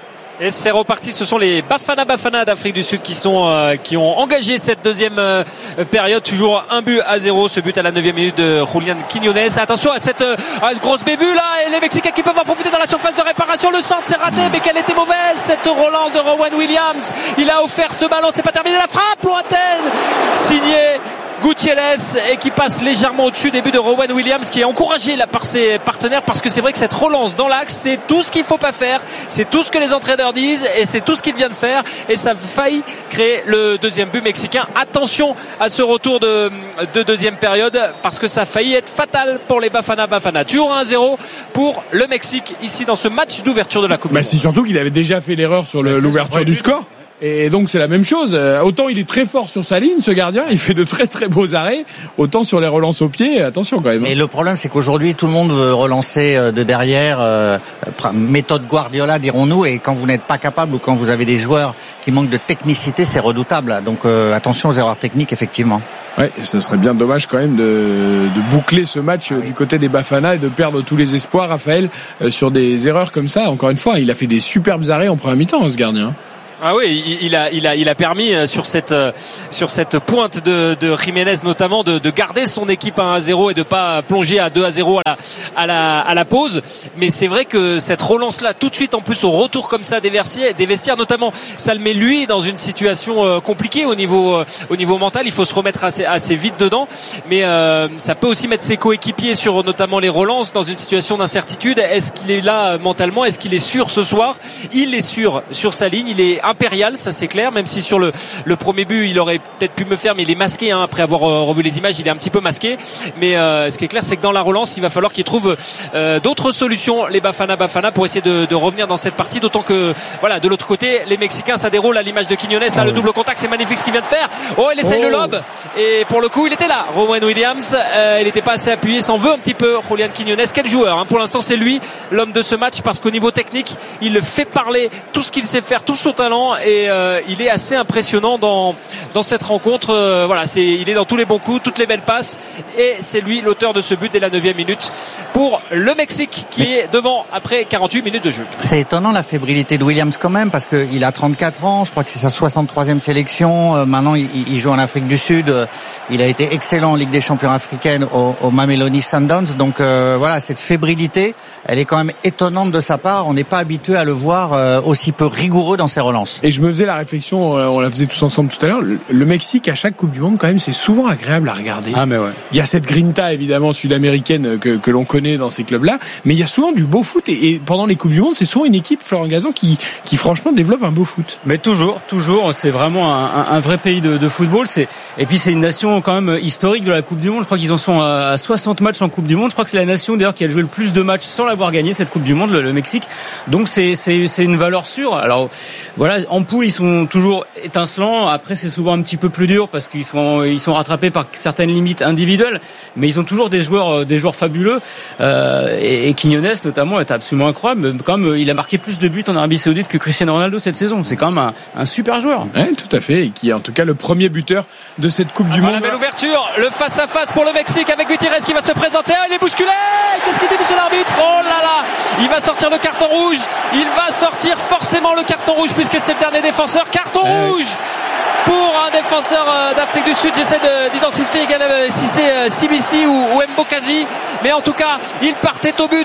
Et c'est reparti, ce sont les Bafana Bafana d'Afrique du Sud qui sont euh, qui ont engagé cette deuxième euh, période. Toujours un but à zéro, ce but à la neuvième minute de Julián Quiñones. Attention à cette euh, grosse bévue là, et les Mexicains qui peuvent en profiter dans la surface de réparation. Le centre s'est raté, mais quelle était mauvaise cette relance de Rowan Williams. Il a offert ce ballon, c'est pas terminé, la frappe lointaine signée Gutiérrez, et qui passe légèrement au-dessus des buts de Rowan Williams, qui est encouragé là par ses partenaires, parce que c'est vrai que cette relance dans l'axe, c'est tout ce qu'il faut pas faire, c'est tout ce que les entraîneurs disent, et c'est tout ce qu'il vient de faire, et ça a failli créer le deuxième but mexicain. Attention à ce retour de, de deuxième période, parce que ça a failli être fatal pour les Bafana Bafana. Toujours un zéro pour le Mexique ici dans ce match d'ouverture de la Coupe bah du c'est Monde. Surtout qu'il avait déjà fait l'erreur sur le, bah l'ouverture du score. Et donc c'est la même chose. Autant il est très fort sur sa ligne, ce gardien, il fait de très très beaux arrêts. Autant sur les relances au pied, attention quand même. Et le problème, c'est qu'aujourd'hui tout le monde veut relancer de derrière, euh, méthode Guardiola, dirons-nous. Et quand vous n'êtes pas capable, ou quand vous avez des joueurs qui manquent de technicité, c'est redoutable. Donc euh, attention aux erreurs techniques, effectivement. Ouais, ce serait bien dommage quand même de, de boucler ce match du côté des Bafana et de perdre tous les espoirs, Raphaël, sur des erreurs comme ça. Encore une fois, il a fait des superbes arrêts en première mi-temps, ce gardien. Ah oui, il a, il a, il a permis sur cette, sur cette pointe de, de Jiménez notamment de, de garder son équipe à un à zéro et de pas plonger à deux à zéro à la, à la, à la pause. Mais c'est vrai que cette relance-là, tout de suite, en plus au retour comme ça des vestiaires, des vestiaires notamment, ça le met lui dans une situation compliquée au niveau, au niveau mental. Il faut se remettre assez, assez vite dedans. Mais euh, ça peut aussi mettre ses coéquipiers sur notamment les relances dans une situation d'incertitude. Est-ce qu'il est là mentalement? Est-ce qu'il est sûr ce soir? Il est sûr sur sa ligne. Il est impérial, ça c'est clair, même si sur le, le premier but il aurait peut-être pu me faire, mais il est masqué hein, après avoir euh, revu les images, il est un petit peu masqué, mais euh, ce qui est clair c'est que dans la relance il va falloir qu'ils trouvent euh, d'autres solutions, les Bafana Bafana, pour essayer de, de revenir dans cette partie, d'autant que voilà, de l'autre côté les Mexicains ça déroule à l'image de Quiñones, là le double contact, c'est magnifique ce qu'il vient de faire. Oh, il essaye oh. le lob, et pour le coup il était là, Rowan Williams, euh, il n'était pas assez appuyé, s'en veut un petit peu Julián Quiñones. Quel joueur hein. Pour l'instant c'est lui l'homme de ce match, parce qu'au niveau technique il fait parler tout ce qu'il sait faire, tout son talent, et euh, il est assez impressionnant dans dans cette rencontre. Euh, voilà, c'est il est dans tous les bons coups, toutes les belles passes, et c'est lui l'auteur de ce but dès la neuvième minute pour le Mexique qui Mais... est devant après quarante-huit minutes de jeu. C'est étonnant la fébrilité de Williams quand même, parce que il a trente-quatre ans, je crois que c'est sa soixante-troisième sélection. Euh, maintenant il, il joue en Afrique du Sud. Euh, il a été excellent en Ligue des Champions africaine au, au Mamelodi Sundowns. Donc euh, voilà, cette fébrilité, elle est quand même étonnante de sa part. On n'est pas habitué à le voir euh, aussi peu rigoureux dans ses relances. Et je me faisais la réflexion, on la faisait tous ensemble tout à l'heure, le Mexique à chaque Coupe du Monde quand même c'est souvent agréable à regarder. Ah mais ouais. Il y a cette grinta évidemment sud-américaine que, que l'on connaît dans ces clubs-là, mais il y a souvent du beau foot, et, et pendant les Coupes du Monde c'est souvent une équipe, Florent Gazan, qui, qui franchement développe un beau foot. Mais toujours, toujours, c'est vraiment un, un vrai pays de, de football. C'est, et puis c'est une nation quand même historique de la Coupe du Monde. Je crois qu'ils en sont à soixante matchs en Coupe du Monde. Je crois que c'est la nation d'ailleurs qui a joué le plus de matchs sans l'avoir gagné cette Coupe du Monde, le, le Mexique. Donc c'est, c'est, c'est une valeur sûre. Alors voilà, en poule ils sont toujours étincelants. Après c'est souvent un petit peu plus dur parce qu'ils sont ils sont rattrapés par certaines limites individuelles, mais ils ont toujours des joueurs des joueurs fabuleux. Euh, et, et Quiñones notamment est absolument incroyable. Comme il a marqué plus de buts en Arabie Saoudite que Cristiano Ronaldo cette saison, c'est quand même un, un super joueur. Ouais, tout à fait, et qui est en tout cas le premier buteur de cette Coupe du Monde. La belle ouverture, le face à face pour le Mexique avec Gutiérrez qui va se présenter. Ah, il est bousculé. Qu'est-ce qu'il dit monsieur l'arbitre? Oh là là, il va sortir le carton rouge. Il va sortir forcément le carton rouge puisque c'est le dernier défenseur. Carton euh... rouge pour un défenseur d'Afrique du Sud. J'essaie de, d'identifier si c'est Sibisi ou, ou Mbokazi, mais en tout cas il partait au but.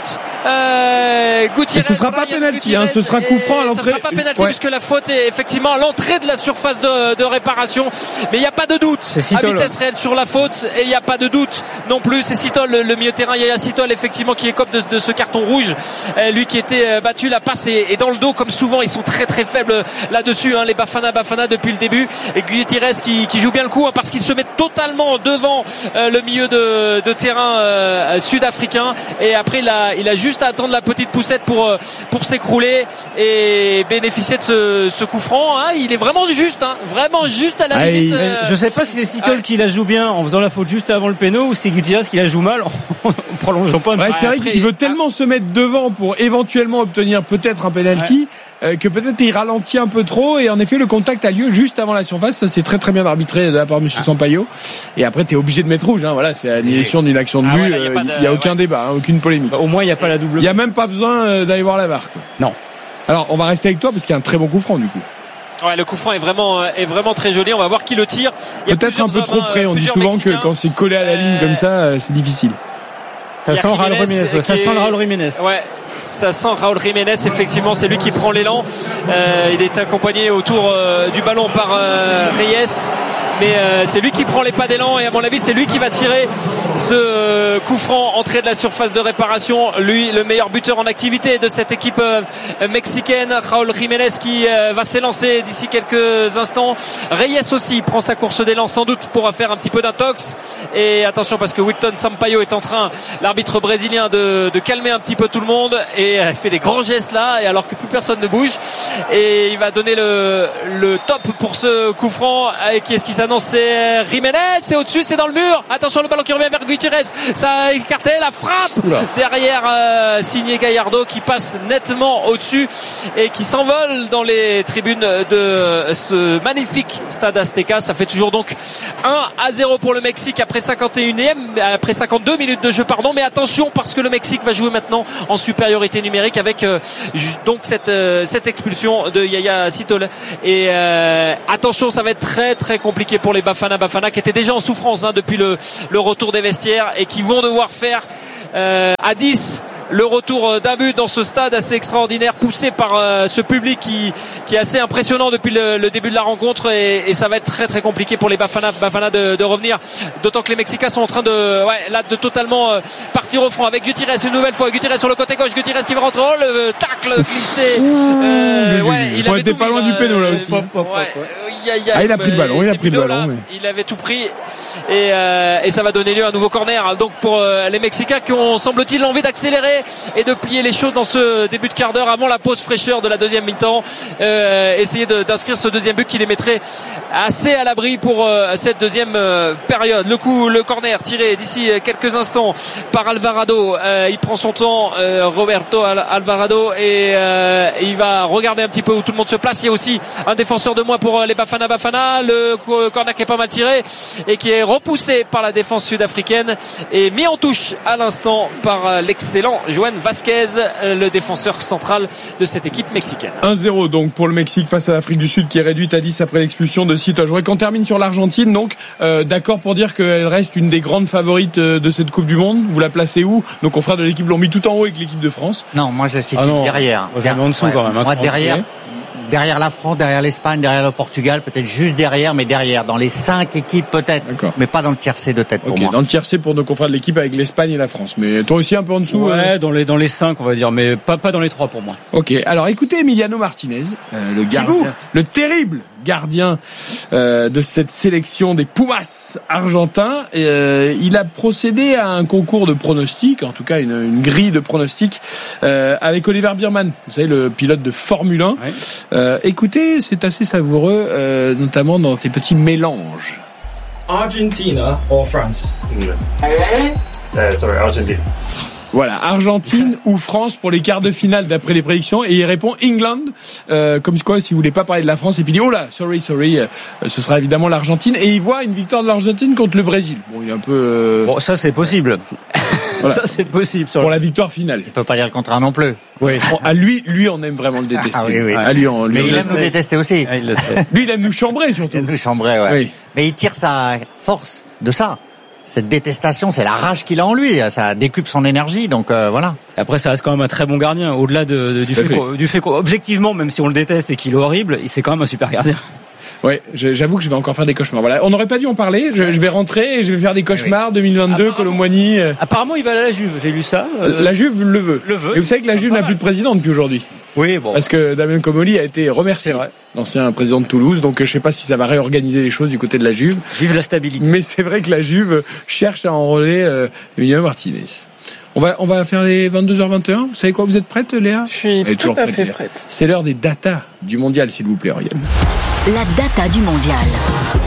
Euh, Gutiérrez, ce sera pas pénalty, hein, ce sera coup franc à l'entrée. Ce sera pas pénalty ouais. puisque la faute est effectivement à l'entrée de la surface de, de réparation, mais il n'y a pas de doute à vitesse réelle sur la faute, et il n'y a pas de doute non plus. C'est Sitol, le, le milieu de terrain, Yaya Sitol effectivement qui écope de, de ce carton rouge. Euh, lui qui était battu, la passe est, est dans le dos comme souvent. Ils sont très très faibles là-dessus, hein, les Bafana Bafana depuis le début. Et Gutiérrez qui, qui joue bien le coup hein, parce qu'il se met totalement devant euh, le milieu de, de terrain euh, sud-africain, et après il a, il a juste à attendre la petite poussette pour, euh, pour s'écrouler et bénéficier de ce, ce coup franc. Hein. Il est vraiment juste, hein, vraiment juste à la ah, limite. Euh... Je sais pas si c'est Sitol ah. qui la joue bien en faisant la faute juste avant le péno, ou c'est Gutiérrez qui la joue mal en prolongeant pas. Ouais, c'est vrai qu'il veut tellement se mettre devant pour éventuellement obtenir peut-être un penalty. Ouais. euh, que peut-être il ralentit un peu trop et en effet le contact a lieu juste avant la surface. Ça c'est très très bien arbitré de la part de Monsieur ah. Sampaio. Et après t'es obligé de mettre rouge. Hein. Voilà, c'est l'annulation d'une action de but. Il ah ouais, n'y a, a aucun ouais. débat, hein, aucune polémique. Bah, au moins il n'y a pas la double. Il n'y a même pas besoin d'aller voir la V A R. Quoi. Non. Alors on va rester avec toi parce qu'il y a un très bon coup franc du coup. Ouais, le coup franc est vraiment est vraiment très joli. On va voir qui le tire. Peut-être un peu trop près. On dit souvent Mexicains. que quand c'est collé à la ligne euh... comme ça, c'est difficile. Ça sent Raúl Jiménez, ouais, ça sent le Raúl Jiménez. Ouais, ça sent Raúl Jiménez. Effectivement, c'est lui qui prend l'élan. Euh, il est accompagné autour euh, du ballon par euh, Reyes, mais euh, c'est lui qui prend les pas d'élan et à mon avis, c'est lui qui va tirer ce euh, coup franc entrée de la surface de réparation. Lui, le meilleur buteur en activité de cette équipe euh, mexicaine, Raúl Jiménez, qui euh, va s'élancer d'ici quelques instants. Reyes aussi prend sa course d'élan sans doute pour faire un petit peu d'intox. Et attention parce que Wilton Sampaio est en train, l'arbitre brésilien, de, de calmer un petit peu tout le monde et il fait des grands gestes là et alors que plus personne ne bouge et il va donner le, le top pour ce coup franc. Et qui est-ce qui s'annonce? C'est Jiménez, c'est au-dessus, c'est dans le mur. Attention, le ballon qui revient vers Gutiérrez, ça a écarté la frappe. Oula. Derrière euh, signé Gallardo qui passe nettement au-dessus et qui s'envole dans les tribunes de ce magnifique stade Azteca. Ça fait toujours donc un à zéro pour le Mexique après cinquante et unième, après cinquante-deux minutes de jeu, pardon. Mais attention parce que le Mexique va jouer maintenant en supériorité numérique avec euh, donc cette euh, cette expulsion de Yaya Sitole. Et euh, attention, ça va être très très compliqué pour les Bafana Bafana qui étaient déjà en souffrance hein, depuis le le retour des vestiaires et qui vont devoir faire euh, à dix le retour d'un but dans ce stade assez extraordinaire, poussé par euh, ce public qui qui est assez impressionnant depuis le, le début de la rencontre et, et ça va être très très compliqué pour les Bafana Bafana de, de revenir, d'autant que les Mexicains sont en train de ouais là de totalement euh, partir au front avec Gutiérrez une nouvelle fois. Gutiérrez sur le côté gauche, Gutiérrez qui va rentrer, oh, le tacle glissé. Euh, ouais, il avait était pas loin du péno là aussi. Pop, pop, ouais, pop, il y a, il y a, ah, il a pris le ballon, il a pris le ballon. Mais... Il avait tout pris et, euh, et ça va donner lieu à un nouveau corner. Donc pour euh, les Mexicains qui ont semble-t-il l'envie d'accélérer et de plier les choses dans ce début de quart d'heure avant la pause fraîcheur de la deuxième mi-temps, euh, essayer de, d'inscrire ce deuxième but qui les mettrait assez à l'abri pour euh, cette deuxième euh, période. Le coup, le corner tiré d'ici quelques instants par Alvarado, euh, il prend son temps, euh, Roberto Alvarado, et euh, il va regarder un petit peu où tout le monde se place. Il y a aussi un défenseur de moins pour les Bafana Bafana. Le corner qui est pas mal tiré et qui est repoussé par la défense sud-africaine et mis en touche à l'instant par l'excellent Johan Vasquez, le défenseur central de cette équipe mexicaine. un zéro donc pour le Mexique face à l'Afrique du Sud qui est réduite à dix après l'expulsion de Sito. Je voudrais qu'on termine sur l'Argentine, donc euh, d'accord pour dire qu'elle reste une des grandes favorites de cette Coupe du Monde. Vous la placez où? Nos confrères de l'équipe l'ont mis tout en haut avec l'équipe de France. Non, moi je la situe ah derrière. Moi, je la mets en dessous ouais, quand même. Moi derrière. Derrière la France, derrière l'Espagne, derrière le Portugal, peut-être juste derrière, mais derrière, dans les cinq équipes peut-être, D'accord. mais pas dans le tiercé de tête pour okay, moi. Dans le tiercé pour nos confrères de l'équipe avec l'Espagne et la France, mais toi aussi un peu en dessous. Ouais, euh... dans les dans les cinq on va dire, mais pas pas dans les trois pour moi. Ok, alors écoutez Emiliano Martinez, euh, le gardien, le terrible gardien euh, de cette sélection des Pumas argentins. Euh, il a procédé à un concours de pronostics, en tout cas une, une grille de pronostics euh, avec Oliver Biermann, vous savez le pilote de Formule un. Ouais. Euh, écoutez, c'est assez savoureux, euh, notamment dans ces petits mélanges. Argentina or France? Uh, sorry, Argentina. Voilà, Argentine ou France pour les quarts de finale d'après les prédictions, et il répond England, euh, comme quoi si vous voulez pas parler de la France, et puis il dit oh là, sorry, sorry, euh, ce sera évidemment l'Argentine, et il voit une victoire de l'Argentine contre le Brésil. Bon, il est un peu. Euh... Bon, ça c'est possible. Voilà. Ça c'est possible sur pour la victoire finale. Il peut pas dire le contraire non plus. Oui. À lui, lui, on aime vraiment le détester. Ah oui, oui. À lui, on, lui, mais on il aime sait. nous détester aussi. Ah, il le sait. Lui, il aime nous chambrer surtout. Il aime nous chambrer, ouais. Oui. Mais il tire sa force de ça. Cette détestation, c'est la rage qu'il a en lui. Ça décuple son énergie, donc euh, voilà. Après, ça reste quand même un très bon gardien. Au-delà de, de, du, fait fait. du fait qu'objectivement, même si on le déteste et qu'il est horrible, c'est quand même un super gardien. Ouais, j'avoue que je vais encore faire des cauchemars. Voilà, on n'aurait pas dû en parler. Je, je vais rentrer et je vais faire des cauchemars. deux mille vingt-deux, Colomboigny. Apparemment, il va aller à la Juve. J'ai lu ça. Euh... La Juve le veut. Le veut. Et vous savez que la Juve n'a plus de président depuis aujourd'hui. Oui, bon. Parce que Damien Comolli a été remercié, l'ancien président de Toulouse. Donc je sais pas si ça va réorganiser les choses du côté de la Juve. Vive la stabilité. Mais c'est vrai que la Juve cherche à enrôler euh, Emiliano Martinez. On va, on va faire les vingt-deux heures vingt et un. Vous savez quoi, vous êtes prête, Léa? Je suis tout à fait prête. C'est l'heure des datas du mondial, s'il vous plaît, Oriane. La data du mondial.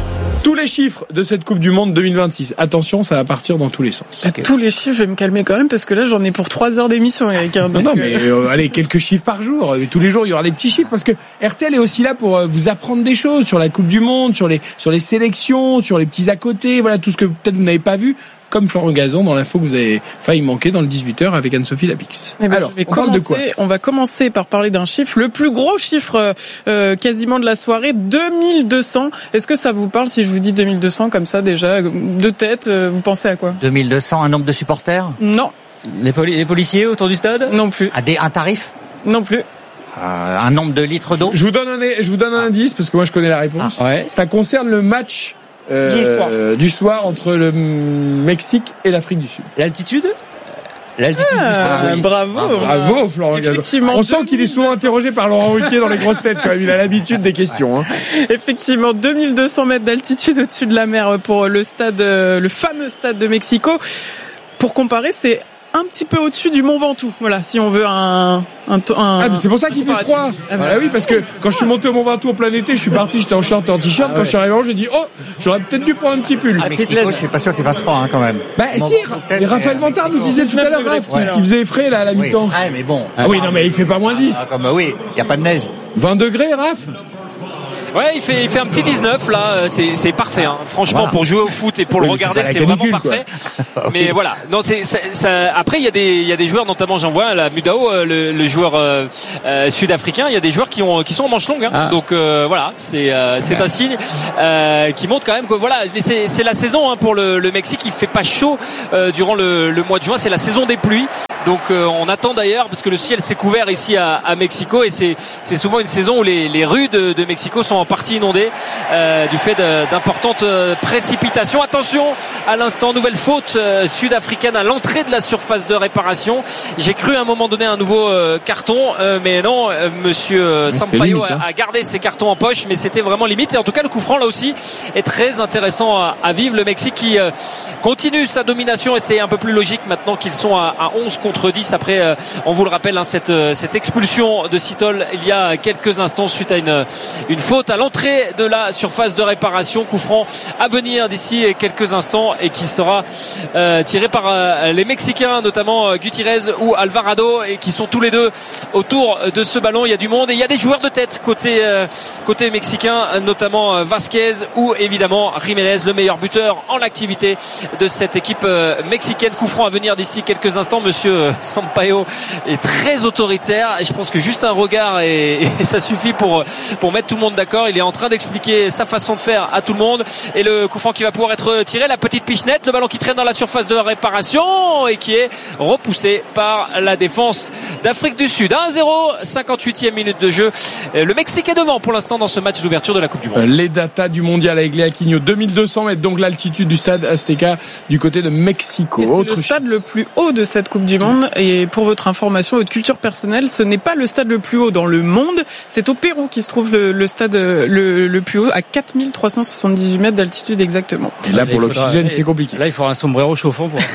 Tous les chiffres de cette Coupe du Monde deux mille vingt-six. Attention, ça va partir dans tous les sens. Okay. Tous les chiffres, je vais me calmer quand même parce que là, j'en ai pour trois heures d'émission, Eric. Hein, non, non, mais euh, allez, quelques chiffres par jour. Tous les jours, il y aura des petits chiffres parce que R T L est aussi là pour euh, vous apprendre des choses sur la Coupe du Monde, sur les sur les sélections, sur les petits à côté. Voilà, tout ce que peut-être vous n'avez pas vu. Comme Florent Gazan dans l'info que vous avez failli manquer dans le dix-huit heures avec Anne-Sophie Lapix. Eh ben, Alors, je vais on parle de quoi ? On va commencer par parler d'un chiffre, le plus gros chiffre euh, quasiment de la soirée, deux mille deux cents. Est-ce que ça vous parle si je vous dis deux mille deux cents comme ça déjà, de tête, euh, vous pensez à quoi ? deux mille deux cents, un nombre de supporters ? Non. Les, poli- les policiers autour du stade ? Non plus. À des, un tarif ? Non plus. Euh, un nombre de litres d'eau ? Je vous donne un, je vous donne un indice parce que moi je connais la réponse. Ah, ouais. Ça concerne le match Euh, du, soir. Euh, du soir entre le Mexique et l'Afrique du Sud. L'altitude ? L'altitude ah, du stade. oui. Bravo. Ah, bravo, Florent Gazan. On sent qu'il est souvent interrogé par Laurent Ruquier dans les grosses têtes quand même. Il a l'habitude des questions. Hein. Effectivement, deux mille deux cents mètres d'altitude au-dessus de la mer pour le stade, le fameux stade de Mexico. Pour comparer, c'est un petit peu au-dessus du Mont Ventoux. Voilà, si on veut un... un, un ah, mais c'est pour ça qu'il fait froid. Ah, bah oui, parce que quand je suis monté au Mont Ventoux en plein été, je suis parti, j'étais en short et en t-shirt. Ah, quand ouais. je suis arrivé en j'ai dit, oh, j'aurais peut-être dû prendre un petit pull. À Mexico, je suis pas sûr qu'il fasse froid, hein, quand même. Bah, si, et Raphaël Vantard nous disait tout à l'heure, Raph, ouais. qui faisait frais, là, à la oui, mi-temps. Frais, mais bon. Ah oui, non, mais il fait pas moins dix. Ah, comme, oui, il y a pas de neige. vingt degrés, Raph? Ouais, il fait, il fait un petit dix-neuf là, c'est, c'est parfait. Hein. Franchement, voilà. Pour jouer au foot et pour oui, le regarder, c'est, c'est vraiment parfait. oui. Mais voilà, non, c'est, c'est ça. Après, il y a des, il y a des joueurs, notamment j'en vois la Mudao, le, le joueur euh, euh, sud-africain. Il y a des joueurs qui ont, qui sont en manche longue. Hein. Ah. Donc euh, voilà, c'est, euh, c'est un signe euh, qui montre quand même que voilà. Mais c'est, c'est la saison hein, pour le, le Mexique. Il fait pas chaud euh, durant le, le mois de juin. C'est la saison des pluies. Donc euh, on attend d'ailleurs parce que le ciel s'est couvert ici à, à Mexico et c'est, c'est souvent une saison où les, les rues de, de Mexico sont en partie inondées euh, du fait de, d'importantes euh, précipitations. Attention à l'instant, nouvelle faute euh, sud-africaine à l'entrée de la surface de réparation. J'ai cru à un moment donné un nouveau euh, carton, euh, mais non, euh, Monsieur euh, Sampaio a, hein. a gardé ses cartons en poche, mais c'était vraiment limite. Et en tout cas, le coup franc là aussi est très intéressant à, à vivre. Le Mexique qui euh, continue sa domination et c'est un peu plus logique maintenant qu'ils sont à, à onze contre dix après euh, on vous le rappelle hein, cette, euh, cette expulsion de Sitol il y a quelques instants suite à une, une faute à l'entrée de la surface de réparation. Coup franc à venir d'ici quelques instants et qui sera euh, tiré par euh, les Mexicains, notamment euh, Gutiérrez ou Alvarado, et qui sont tous les deux autour de ce ballon. Il y a du monde et il y a des joueurs de tête côté, euh, côté mexicain, notamment euh, Vasquez ou évidemment Jiménez, le meilleur buteur en l'activité de cette équipe euh, mexicaine. Coup franc à venir d'ici quelques instants. Monsieur Sampaio est très autoritaire et je pense que juste un regard et, et ça suffit pour, pour mettre tout le monde d'accord. Il est en train d'expliquer sa façon de faire à tout le monde et le coup franc qui va pouvoir être tiré, la petite pichenette, le ballon qui traîne dans la surface de réparation et qui est repoussé par la défense d'Afrique du Sud. un zéro, cinquante-huitième minute de jeu. Le Mexique est devant pour l'instant dans ce match d'ouverture de la Coupe du Monde. Les datas du mondial avec Léa Quigno, deux mille deux cents mètres, donc l'altitude du stade Azteca du côté de Mexico. Et c'est Autre le stade le plus haut de cette Coupe du Monde. Et pour votre information, votre culture personnelle, ce n'est pas le stade le plus haut dans le monde. C'est au Pérou qui se trouve le, le stade le, le plus haut, à quatre mille trois cent soixante-dix-huit mètres d'altitude exactement. Et là, pour l'oxygène, c'est compliqué. Là, il faudra un sombrero chauffant pour...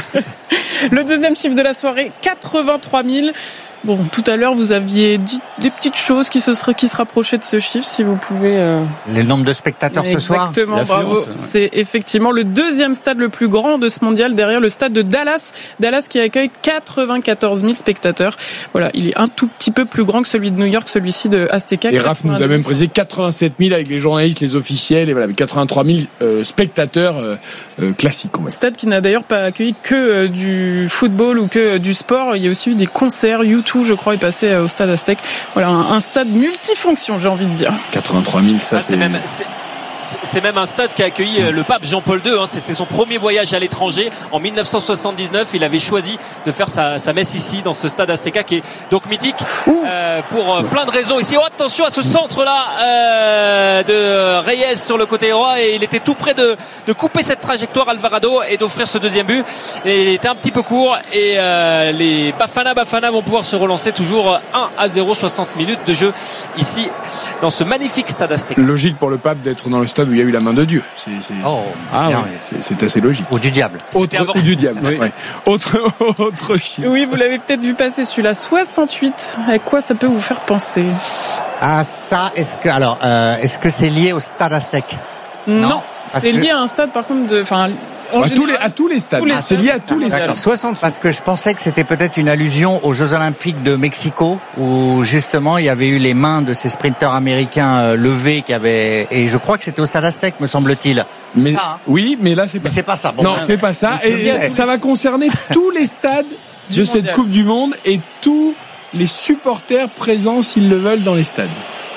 Le deuxième chiffre de la soirée, quatre-vingt-trois mille. Bon, tout à l'heure, vous aviez dit des petites choses qui se, qui se rapprochaient de ce chiffre, si vous pouvez... Euh... Le nombre de spectateurs ce soir. Exactement, bravo. Ouais. C'est effectivement le deuxième stade le plus grand de ce mondial, derrière le stade de Dallas. Dallas qui accueille quatre-vingt-quatorze mille spectateurs. Voilà, il est un tout petit peu plus grand que celui de New York, celui-ci de Azteca. Et Raph nous a même précisé quatre-vingt-sept mille avec les journalistes, les officiels, et voilà, quatre-vingt-trois mille euh, spectateurs euh, euh, classiques. Stade qui n'a d'ailleurs pas accueilli que euh, du football ou que euh, du sport. Il y a aussi eu des concerts, YouTube. Je crois, est passé au stade Aztec. Voilà, un, un stade multifonction, j'ai envie de dire. quatre-vingt-trois mille, ça, ah, c'est... c'est même... C'est... C'est même un stade qui a accueilli le pape Jean-Paul deux. Hein. C'était son premier voyage à l'étranger. En dix-neuf cent soixante-dix-neuf, il avait choisi de faire sa, sa messe ici, dans ce stade Azteca, qui est donc mythique euh, pour euh, plein de raisons. Ici, oh, attention à ce centre-là euh, de Reyes sur le côté droit. Et il était tout près de, de couper cette trajectoire, Alvarado, et d'offrir ce deuxième but. Et il était un petit peu court. Et euh, les Bafana Bafana vont pouvoir se relancer toujours un à zéro, soixante minutes de jeu ici, dans ce magnifique stade Azteca. Logique pour le pape d'être dans le stade où il y a eu la main de Dieu. C'est, c'est... Oh, ah, ouais. c'est, c'est assez logique. Ou du diable. Autre, ou du diable. Oui. Ouais. Autre, autre chiffre. Oui, vous l'avez peut-être vu passer celui-là. soixante-huit. À quoi ça peut vous faire penser? Ah, ça, est-ce que, alors, euh, est-ce que c'est lié au stade Aztec? Non. non. C'est lié à un stade, par contre, de, enfin, à tous les, à tous les stades. Tous les c'est lié à tous les stades. soixante Parce que je pensais que c'était peut-être une allusion aux Jeux Olympiques de Mexico, où justement il y avait eu les mains de ces sprinteurs américains euh, levées qui avaient, et je crois que c'était au Stade Aztec, me semble-t-il. C'est mais, ça, hein oui, mais là c'est pas. Mais c'est pas ça. Bon, non, ben, c'est pas ça. Et, et ça va concerner tous les stades de mondial. Cette Coupe du Monde et tous les supporters présents s'ils le veulent dans les stades.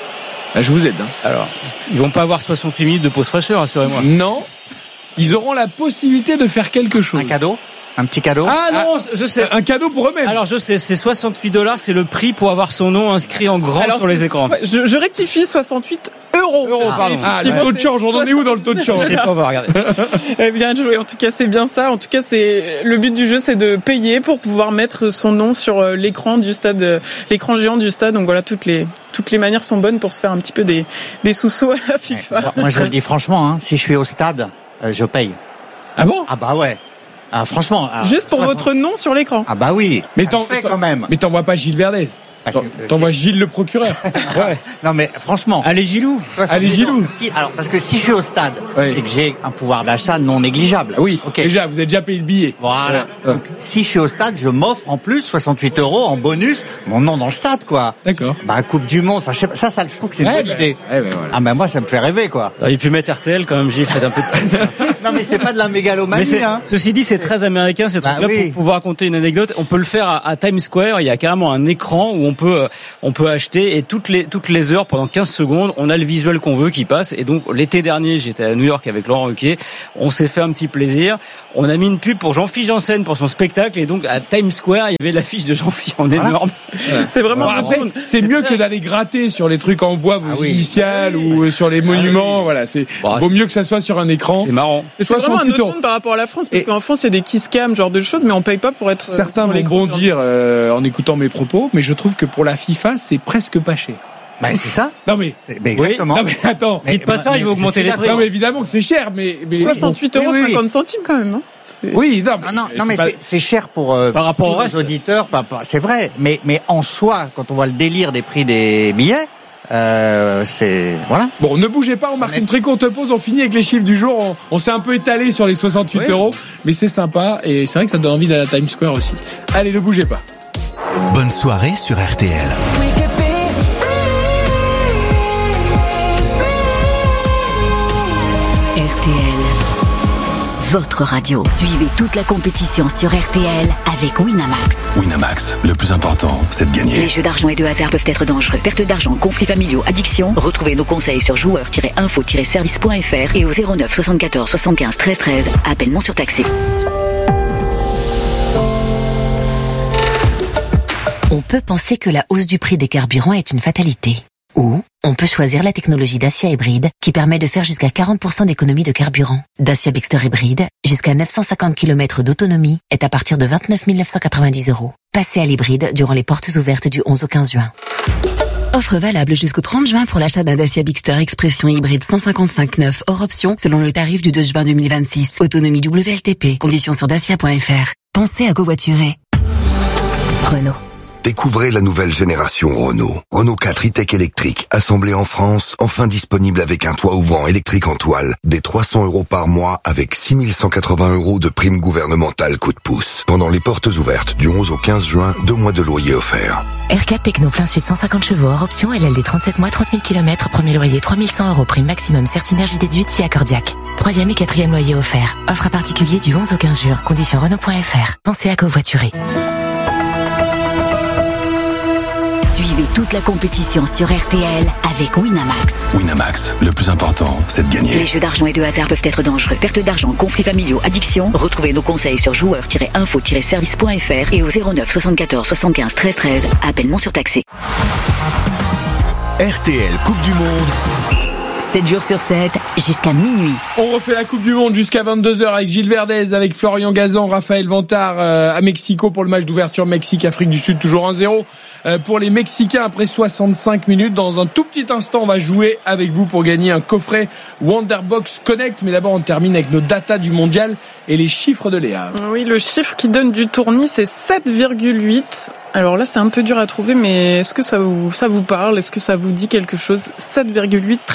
Là, je vous aide. Hein. Alors, ils vont pas avoir soixante-huit minutes de pause fraîcheur, rassurez-moi. Non. Ils auront la possibilité de faire quelque chose. Un cadeau? Un petit cadeau? Ah non, je sais. Un cadeau pour eux-mêmes. Alors je sais, c'est soixante-huit dollars, c'est le prix pour avoir son nom inscrit en grand Alors, sur les écrans. Je, je rectifie, soixante-huit euros. Euros, pardon. Ah, le taux de change, on en est où dans le taux de change? Je sais pas, on va regarder. Eh bien joué. En tout cas, c'est bien ça. En tout cas, c'est le but du jeu, c'est de payer pour pouvoir mettre son nom sur l'écran du stade, l'écran géant du stade. Donc voilà, toutes les toutes les manières sont bonnes pour se faire un petit peu des des sous-sous à la FIFA. Ouais, moi, je le dis franchement, hein, si je suis au stade, euh, je paye. Ah bon? Ah bah ouais. Ah franchement. Ah, juste pour soixante votre nom sur l'écran. Ah bah oui. Mais t'en fais quand même. Mais t'envoies pas Gilles Verdez. Ah, t'envoies Gilles le procureur. Ouais. Non mais franchement. Allez Gilou. Allez Gilou. Alors parce que si je suis au stade, oui. c'est que j'ai un pouvoir d'achat non négligeable. Oui. Okay. Déjà, vous avez déjà payé le billet. Voilà. Ouais. Donc si je suis au stade, je m'offre en plus soixante-huit euros en bonus mon nom dans le stade quoi. D'accord. Bah Coupe du Monde. Enfin ça, ça, je trouve que c'est une ouais, bonne bah, idée. Ouais, bah, voilà. Ah ben moi ça me fait rêver quoi. Il aurait pu mettre R T L quand même, Gilles, faites un peu de... Non mais c'est pas de la mégalomanie. Hein. Ceci dit, c'est très américain ce truc-là. Bah, oui. Pour pouvoir raconter une anecdote, on peut le faire à, à Times Square. Il y a carrément un écran où on peut on peut acheter et toutes les toutes les heures pendant quinze secondes, on a le visuel qu'on veut qui passe. Et donc l'été dernier, j'étais à New York avec Laurent Ruquier. On s'est fait un petit plaisir. On a mis une pub pour Jean-Philippe Janssen pour son spectacle et donc à Times Square, il y avait l'affiche de Jean-Philippe en voilà. énorme. Ouais. C'est vraiment. Bon, après, c'est mieux que d'aller gratter sur les trucs en bois, vos ah, oui. initiales ou sur les monuments. Ah, oui. Voilà, c'est bon, vaut mieux que ça soit sur un écran. C'est marrant. C'est vraiment un autre monde par rapport à la France, parce et qu'en France, il y a des kiss cam, genre de choses, mais on paye pas pour être. Certains vont bondir euh, en écoutant mes propos, mais je trouve que pour la FIFA, c'est presque pas cher. Bah, c'est ça. Non mais, c'est, bah, exactement. Oui, non mais attends. Dites pas ça, il va augmenter les prix. Non mais évidemment que c'est cher, mais, mais soixante-huit euros oui, oui, cinquante centimes quand même, non? C'est... Oui, non, non, non, non mais pas... c'est, c'est cher pour euh, par rapport aux auditeurs. Pas, pas, c'est vrai, mais mais en soi, quand on voit le délire des prix des billets. Euh, c'est voilà. Bon, ne bougez pas, on marque on est... une très courte pause, on finit avec les chiffres du jour. On, on s'est un peu étalé sur les soixante-huit oui. euros, mais c'est sympa et c'est vrai que ça donne envie d'aller à Times Square aussi. Allez, ne bougez pas. Bonne soirée sur R T L. R T L, votre radio. Suivez toute la compétition sur R T L avec Winamax. Winamax, le plus important, c'est de gagner. Les jeux d'argent et de hasard peuvent être dangereux. Perte d'argent, conflits familiaux, addiction. Retrouvez nos conseils sur joueurs tiret info tiret service point f r et au zéro neuf soixante-quatorze soixante-quinze treize treize. Appel non surtaxé. On peut penser que la hausse du prix des carburants est une fatalité. Ou on peut choisir la technologie Dacia Hybride qui permet de faire jusqu'à quarante pour cent d'économie de carburant. Dacia Bigster Hybride, jusqu'à neuf cent cinquante kilomètres d'autonomie, est à partir de vingt-neuf mille neuf cent quatre-vingt-dix euros. Passez à l'hybride durant les portes ouvertes du onze au quinze juin. Offre valable jusqu'au trente juin pour l'achat d'un Dacia Bigster Expression hybride cent cinquante-cinq neuf hors option selon le tarif du deux juin deux mille vingt-six. Autonomie W L T P. Conditions sur dacia point f r. Pensez à covoiturer. Renault. Découvrez la nouvelle génération Renault. Renault quatre e-tech électrique, assemblé en France, enfin disponible avec un toit ouvrant électrique en toile, des trois cents euros par mois avec six mille cent quatre-vingts euros de prime gouvernementale coup de pouce. Pendant les portes ouvertes du onze au quinze juin, deux mois de loyer offerts. R quatre Techno plein sud cent cinquante chevaux hors option, L L D trente-sept mois, trente mille kilomètres, premier loyer trois mille cent euros, prime maximum Certinergie déduite si accordiaque. Troisième et quatrième loyer offert. Offre à particulier du onze au quinze juin. Conditions Renault point f r. Pensez à covoiturer. Suivez toute la compétition sur R T L avec Winamax. Winamax, le plus important, c'est de gagner. Les jeux d'argent et de hasard peuvent être dangereux. Perte d'argent, conflits familiaux, addiction. Retrouvez nos conseils sur joueurs tiret info tiret service point f r et au zéro neuf soixante-quatorze soixante-quinze treize treize. Appel non surtaxé. R T L Coupe du Monde. sept jours sur sept, jusqu'à minuit. On refait la Coupe du Monde jusqu'à vingt-deux heures avec Gilles Verdez, avec Florian Gazan, Raphaël Vantard euh, à Mexico pour le match d'ouverture Mexique-Afrique du Sud, toujours un zéro euh, pour les Mexicains après soixante-cinq minutes. Dans un tout petit instant, on va jouer avec vous pour gagner un coffret Wonderbox Connect. Mais d'abord, on termine avec nos datas du mondial et les chiffres de Léa. Oui, le chiffre qui donne du tournis, c'est sept virgule huit. Alors là, c'est un peu dur à trouver, mais est-ce que ça vous, ça vous parle? Est-ce que ça vous dit quelque chose? sept virgule huit, très précisément.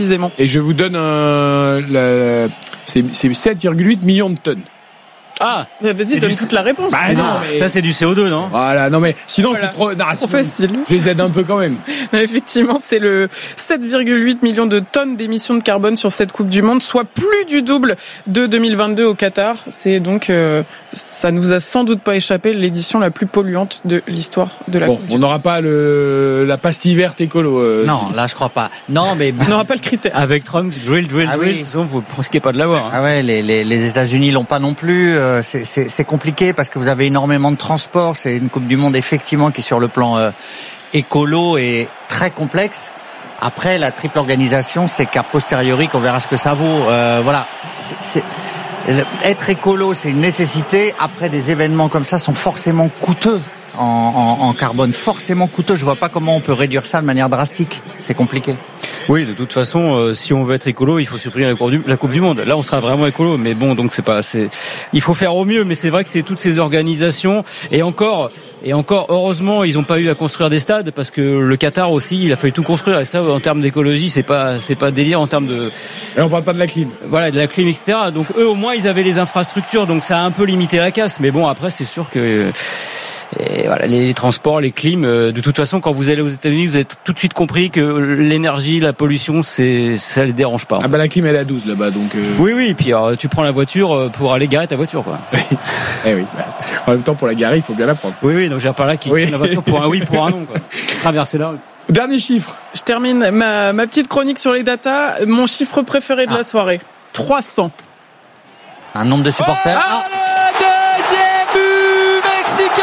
précisément. Et je vous donne un, la, c'est, c'est sept virgule huit millions de tonnes. Ah, vas-y, donne toute la réponse. Bah non, mais... Ça, c'est du C O deux, non? Voilà, non, mais sinon, voilà. c'est trop, non, trop facile. Je les aide un peu quand même. Effectivement, c'est le sept virgule huit millions de tonnes d'émissions de carbone sur cette Coupe du Monde, soit plus du double de deux mille vingt-deux au Qatar. C'est donc, euh, ça nous a sans doute pas échappé, l'édition la plus polluante de l'histoire de la bon, Coupe du Monde. On n'aura pas le, la pastille verte écolo. Euh, non, là, je crois pas. Non, mais. On n'aura pas le critère. Avec Trump, drill, drill, ah drill, oui. vous vous risquez pas de l'avoir. Hein. Ah ouais, les, les, les États-Unis l'ont pas non plus. Euh, c'est, c'est, c'est compliqué parce que vous avez énormément de transport. C'est une Coupe du Monde effectivement qui sur le plan euh, écolo est très complexe. Après, la triple organisation, c'est qu'a posteriori qu'on verra ce que ça vaut. Euh, voilà. C'est, c'est, être écolo, c'est une nécessité. Après, des événements comme ça sont forcément coûteux en, en, en carbone, forcément coûteux. Je vois pas comment on peut réduire ça de manière drastique. C'est compliqué. Oui, de toute façon, euh, si on veut être écolo, il faut supprimer la coupe, du, la coupe du Monde. Là, on sera vraiment écolo, mais bon, donc c'est pas, c'est, il faut faire au mieux. Mais c'est vrai que c'est toutes ces organisations et encore, et encore, heureusement, ils n'ont pas eu à construire des stades parce que le Qatar aussi, il a fallu tout construire. Et ça, en termes d'écologie, c'est pas, c'est pas délire en termes de. Et on parle pas de la clim. Voilà, de la clim, et cetera. Donc eux, au moins, ils avaient les infrastructures, donc ça a un peu limité la casse. Mais bon, après, c'est sûr que. Et voilà, les transports, les clims, euh, de toute façon, quand vous allez aux États-Unis, vous avez tout de suite compris que l'énergie, la pollution, c'est, ça les dérange pas. Ah bah la clim elle est à douze là-bas, donc. Euh... Oui, oui. Et puis alors, tu prends la voiture pour aller garer ta voiture, quoi. eh oui. En même temps, pour la garer, il faut bien la prendre. Oui, oui. Donc j'ai par là qui oui. la voiture pour un oui, pour un non, quoi. Traverser la rue. Dernier chiffre. Je termine ma ma petite chronique sur les datas. Mon chiffre préféré de ah. la soirée, trois cents. Un nombre de supporters. Oh, ah. Le deuxième but mexicain.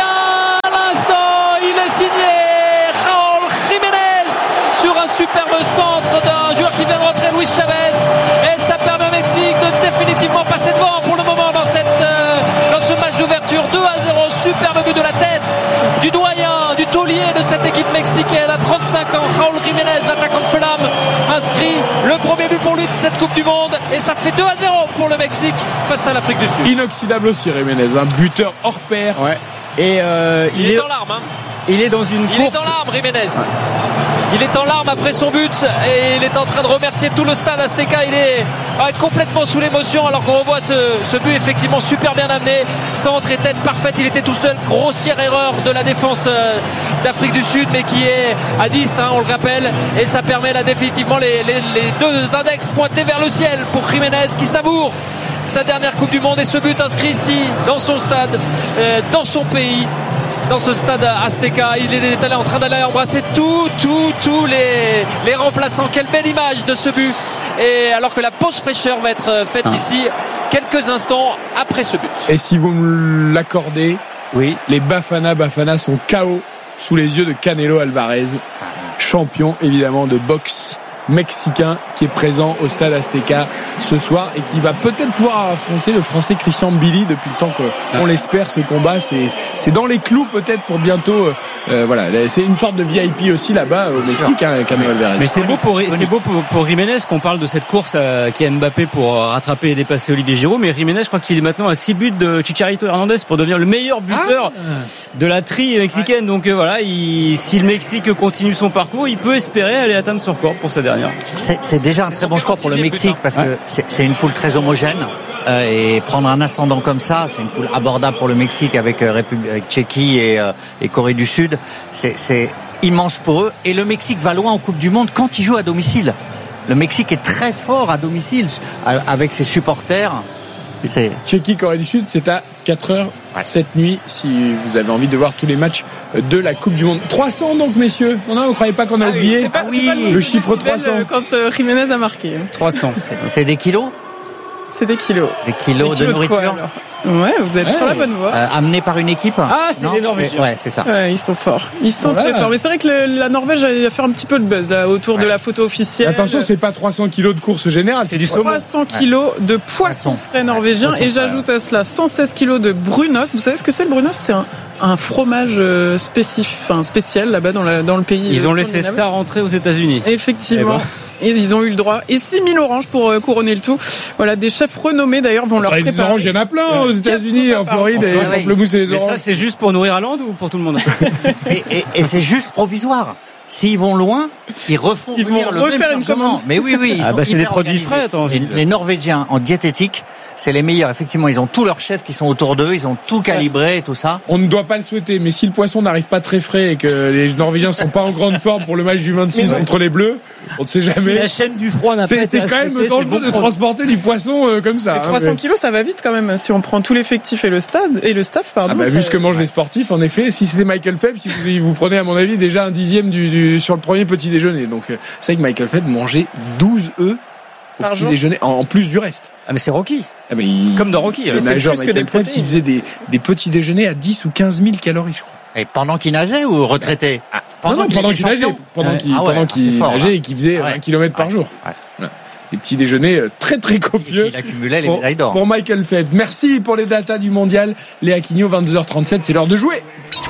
Superbe centre d'un joueur qui vient de rentrer, Luis Chavez, et ça permet au Mexique de définitivement passer devant pour le moment dans cette euh, dans ce match d'ouverture. Deux à zéro, superbe but de la tête du doyen, du taulier de cette équipe mexicaine à trente-cinq ans, Raúl Jiménez, l'attaquant de Fulham, inscrit le premier but pour lui de cette Coupe du Monde, et ça fait deux à zéro pour le Mexique face à l'Afrique du Sud. Inoxydable aussi Jiménez, un buteur hors pair. Ouais. Et euh, il, il est, est dans l'arme. Hein. Il est dans une il course. Il est dans l'arme, Jiménez. Il est en larmes après son but et il est en train de remercier tout le stade Azteca. Il est complètement sous l'émotion alors qu'on revoit ce, ce but effectivement super bien amené. Centre et tête parfaite, il était tout seul. Grossière erreur de la défense d'Afrique du Sud mais qui est à dix, hein, on le rappelle. Et ça permet là définitivement les, les, les deux index pointés vers le ciel pour Jiménez qui savoure sa dernière Coupe du Monde. Et ce but inscrit ici dans son stade, euh, dans son pays, dans ce stade Azteca. Il est allé en train d'aller embrasser tous tous tous les les remplaçants. Quelle belle image de ce but. Et alors que la pause fraîcheur va être faite ah. ici quelques instants après ce but. Et si vous me l'accordez, oui, les Bafana Bafana sont K O sous les yeux de Canelo Alvarez, champion évidemment de boxe mexicain qui est présent au stade Azteca ce soir et qui va peut-être pouvoir affronter le français Christian Billy depuis le temps qu'on ah. l'espère. Ce combat c'est c'est dans les clous peut-être pour bientôt euh, voilà, c'est une sorte de V I P aussi là-bas au Mexique, hein, Canelo Alvarez. Mais c'est beau pour c'est beau pour, pour Jiménez qu'on parle de cette course à, qui a Mbappé pour rattraper et dépasser Olivier Giroud, mais Jiménez je crois qu'il est maintenant à six buts de Chicharito Hernandez pour devenir le meilleur buteur ah. de la tri mexicaine. Ouais. Donc euh, voilà, il, si le Mexique continue son parcours, il peut espérer aller atteindre son record pour sa dernière. C'est, c'est déjà un très bon score pour le Mexique parce que ouais. c'est, c'est une poule très homogène euh, et prendre un ascendant comme ça, c'est une poule abordable pour le Mexique avec, euh, République, avec Tchéquie et, euh, et Corée du Sud. C'est, c'est immense pour eux et le Mexique va loin en Coupe du Monde quand il joue à domicile. Le Mexique est très fort à domicile avec ses supporters. C'est... Tchéquie, Corée du Sud, c'est à quatre heures ouais. cette nuit si vous avez envie de voir tous les matchs de la Coupe du Monde. trois cents donc messieurs. Non, non, vous ne croyez pas qu'on a ah oublié oui, c'est pas, oui. c'est pas le, le chiffre trois cents quand euh, Jiménez a marqué. trois cents C'est, c'est des kilos. C'est des kilos. Des kilos, des kilos de nourriture. De quoi, ouais, vous êtes ouais. sur la bonne voie. Euh, amené par une équipe. Ah, c'est non, les Norvégiens. Ouais, c'est ça. Ouais, ils sont forts. Ils sont voilà. très forts. Mais c'est vrai que le, la Norvège a fait un petit peu de buzz là, autour ouais. de la photo officielle. Attention, c'est pas trois cents kilos de course générale, c'est du saumon. trois cents kilos ouais. de poisson frais norvégien. Poisson et j'ajoute à cela cent seize kilos de brunost. Vous savez ce que c'est le brunost? C'est un, un fromage spécifique, enfin spécial là-bas dans, la, dans le pays. Ils ont laissé ça rentrer aux États-Unis. Effectivement. Et ils ont eu le droit. Et six mille oranges pour euh, couronner le tout. Voilà, des chefs renommés d'ailleurs vont leur préparer. Les oranges, il y en a plein aux États-Unis, en Floride, et Pamplemousse et les oranges. Mais ça, c'est juste pour nourrir la lande ou pour tout le monde? et, et, et c'est juste provisoire. S'ils vont loin, ils refont ils venir vont le refaire même une chargement. commande. Mais oui, oui, ils ah sont bah c'est des hyper produits organisés. frais, attends. Les, les Norvégiens en diététique, c'est les meilleurs. Effectivement, ils ont tous leurs chefs qui sont autour d'eux, ils ont tout calibré et tout ça. On ne doit pas le souhaiter, mais si le poisson n'arrive pas très frais et que les Norvégiens sont pas en grande forme pour le match du vingt-six Mais contre les Bleus, on ne sait jamais. Si la chaîne du froid n'a pas C'est, été c'est quand même respectée, dangereux c'est de bon transporter du poisson euh, comme ça. Et hein, trois cents mais- kilos, ça va vite quand même. Si on prend tout l'effectif et le stade et le staff, pardon. Ah bah, ça- vu ce que mangent les sportifs, en effet, si c'était Michael Phelps, vous, vous prenez à mon avis déjà un dixième du, du sur le premier petit déjeuner. Donc euh, c'est vrai que Michael Phelps mangeait douze œufs au Par petit jour. déjeuner, en, en plus du reste. Ah mais c'est Rocky. Ah bah, il, Comme dans Rocky. le Mais c'est nageur plus que Michael des Phelps, protéines. il faisait des, des petits déjeuners à dix ou quinze mille calories, je crois. Et pendant qu'il nageait ou retraité? Pendant, non, non, pendant était qu'il nageait, champion. pendant Ouais. qu'il, Ah ouais, pendant ah, qu'il c'est fort, nageait là. et qu'il faisait Ouais. un kilomètre par Ouais. jour. Ouais. Voilà. Des petits déjeuners euh, très très copieux. Il accumulait les Pour, médailles d'or. pour Michael Phelps. Merci pour les datas du mondial. Léa Quigno, vingt-deux heures trente-sept, c'est l'heure de jouer.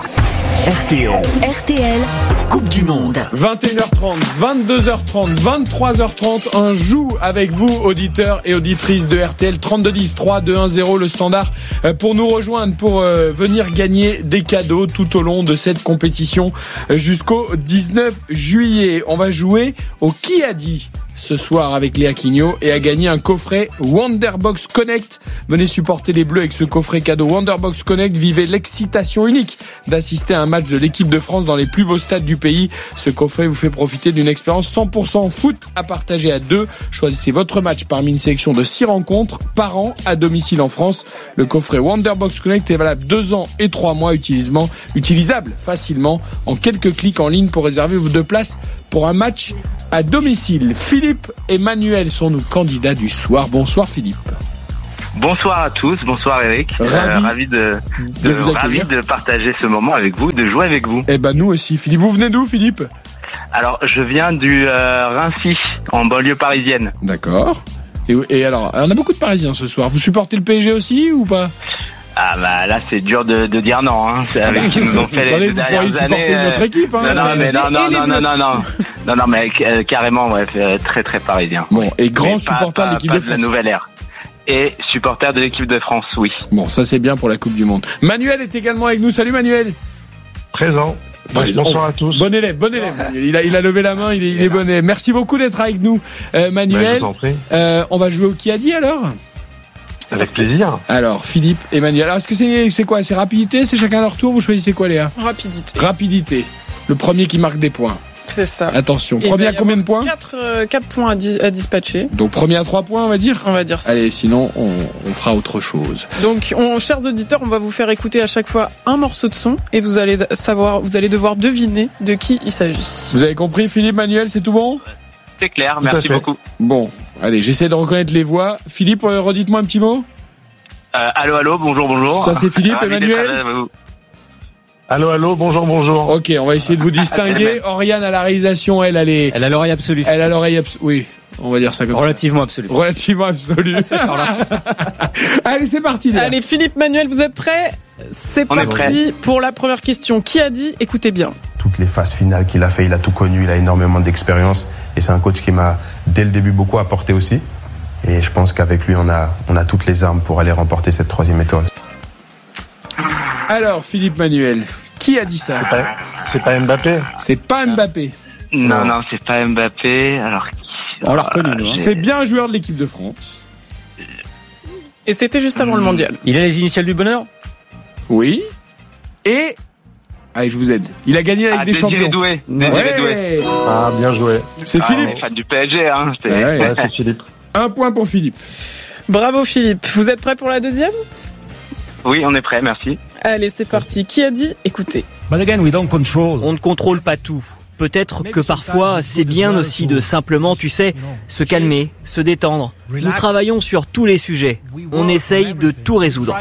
R T L. R T L. Coupe du Monde. vingt et une heures trente, vingt-deux heures trente, vingt-trois heures trente, on joue avec vous, auditeurs et auditrices de R T L. Trente-deux dix, trois deux un zéro, le standard, euh, pour nous rejoindre, pour euh, venir gagner des cadeaux tout au long de cette compétition euh, jusqu'au dix-neuf juillet. On va jouer au Qui a dit ce soir avec Léa Quigno et à gagner un coffret Wonderbox Connect. Venez supporter les Bleus avec ce coffret cadeau Wonderbox Connect. Vivez l'excitation unique d'assister à un match de l'équipe de France dans les plus beaux stades du pays. Ce coffret vous fait profiter d'une expérience cent pour cent foot à partager à deux. Choisissez votre match parmi une sélection de six rencontres par an à domicile en France. Le coffret Wonderbox Connect est valable deux ans et trois mois, utilisement, utilisable facilement en quelques clics en ligne pour réserver vos deux places pour un match à domicile. Philippe et Manuel sont nos candidats du soir. Bonsoir Philippe. Bonsoir à tous, bonsoir Eric. Ravi, euh, ravi de, de de, vous ravi accueillir. de partager ce moment avec vous, de jouer avec vous. Eh ben nous aussi Philippe. Vous venez d'où Philippe? Alors je viens du euh, Rincy, en banlieue parisienne. D'accord. Et, et alors, on a beaucoup de Parisiens ce soir. Vous supportez le P S G aussi ou pas? Ah bah là c'est dur de, de dire non, hein. C'est avec qui nous ont fait Attendez, les vous dernières pourriez années. supporter euh, notre équipe, hein, non, non, le mais P S G non, non, et les non, Bleus. non, non, non, non, non, mais euh, carrément, bref, euh, très très parisien. Bon, et grand Mais supporter pas, de l'équipe pas de de la France. nouvelle ère. Et supporter de l'équipe de France, oui. Bon, ça c'est bien pour la Coupe du Monde. Manuel est également avec nous. Salut Manuel. Présent. Présent. Bonsoir à tous. Bon élève, bon élève. Il a, il a levé la main, il est, il est bon élève. Merci beaucoup d'être avec nous, euh, Manuel. Ben, je vous en prie. Euh, on va jouer au Qui a dit alors? Avec plaisir. Alors, Philippe et Manuel. Alors, est-ce que c'est, c'est quoi? C'est rapidité? C'est chacun leur tour? Vous choisissez quoi, Léa? Rapidité. Rapidité. Le premier qui marque des points. C'est ça. Attention. Et Premier il va à y combien de avoir points? quatre, euh, quatre points à, di- à dispatcher. Donc, premier à trois points, on va dire? On va dire ça. Allez, sinon, on, on fera autre chose. Donc, on, chers auditeurs, on va vous faire écouter à chaque fois un morceau de son et vous allez savoir, vous allez devoir deviner de qui il s'agit. Vous avez compris, Philippe, Manuel, c'est tout bon? C'est clair, Tout à merci fait. beaucoup. Bon. Allez, j'essaie de reconnaître les voix. Philippe, euh, redites-moi un petit mot. Euh, allô, allô, bonjour, bonjour. Ça, c'est Philippe, Ravi d'être Emmanuel avec vous. Allô, allô, bonjour, bonjour. Ok, on va essayer de vous distinguer. Oriane à la réalisation, elle, elle est, Elle a l'oreille absolue. elle a l'oreille abs- oui, on va dire ça comme Relativement absolue. ça. Relativement absolue. Allez, c'est parti, Léa. Allez, Philippe, Manuel, vous êtes prêts? C'est On est parti pour la première question. Qui a dit? Écoutez bien. Toutes les phases finales qu'il a fait, il a tout connu, il a énormément d'expérience et c'est un coach qui m'a dès le début beaucoup apporté aussi. Et je pense qu'avec lui, on a, on a toutes les armes pour aller remporter cette troisième étoile. Alors, Philippe Manuel, qui a dit ça? C'est pas, c'est pas Mbappé. C'est pas Mbappé. Non, non, c'est pas Mbappé. Alors, On l'a reconnu, nous. Hein. C'est bien un joueur de l'équipe de France. Et c'était juste avant le mondial. Il a les initiales du bonheur? Oui. Et, allez, je vous aide. Il a gagné avec ah, des Désiré champions. Doué. Désiré Doué. Ouais. Ah, bien joué. C'est Ah, Philippe. on est fan du P S G, hein. C'est- Ouais, Ouais, c'est Philippe. Un point pour Philippe. Bravo, Philippe. Vous êtes prêts pour la deuxième? Oui, on est prêt, merci. Allez, c'est parti. Qui a dit? Écoutez. On ne contrôle pas tout. Peut-être que parfois, c'est bien aussi de simplement, tu sais, se calmer, se détendre. Nous travaillons sur tous les sujets. On essaye de tout résoudre.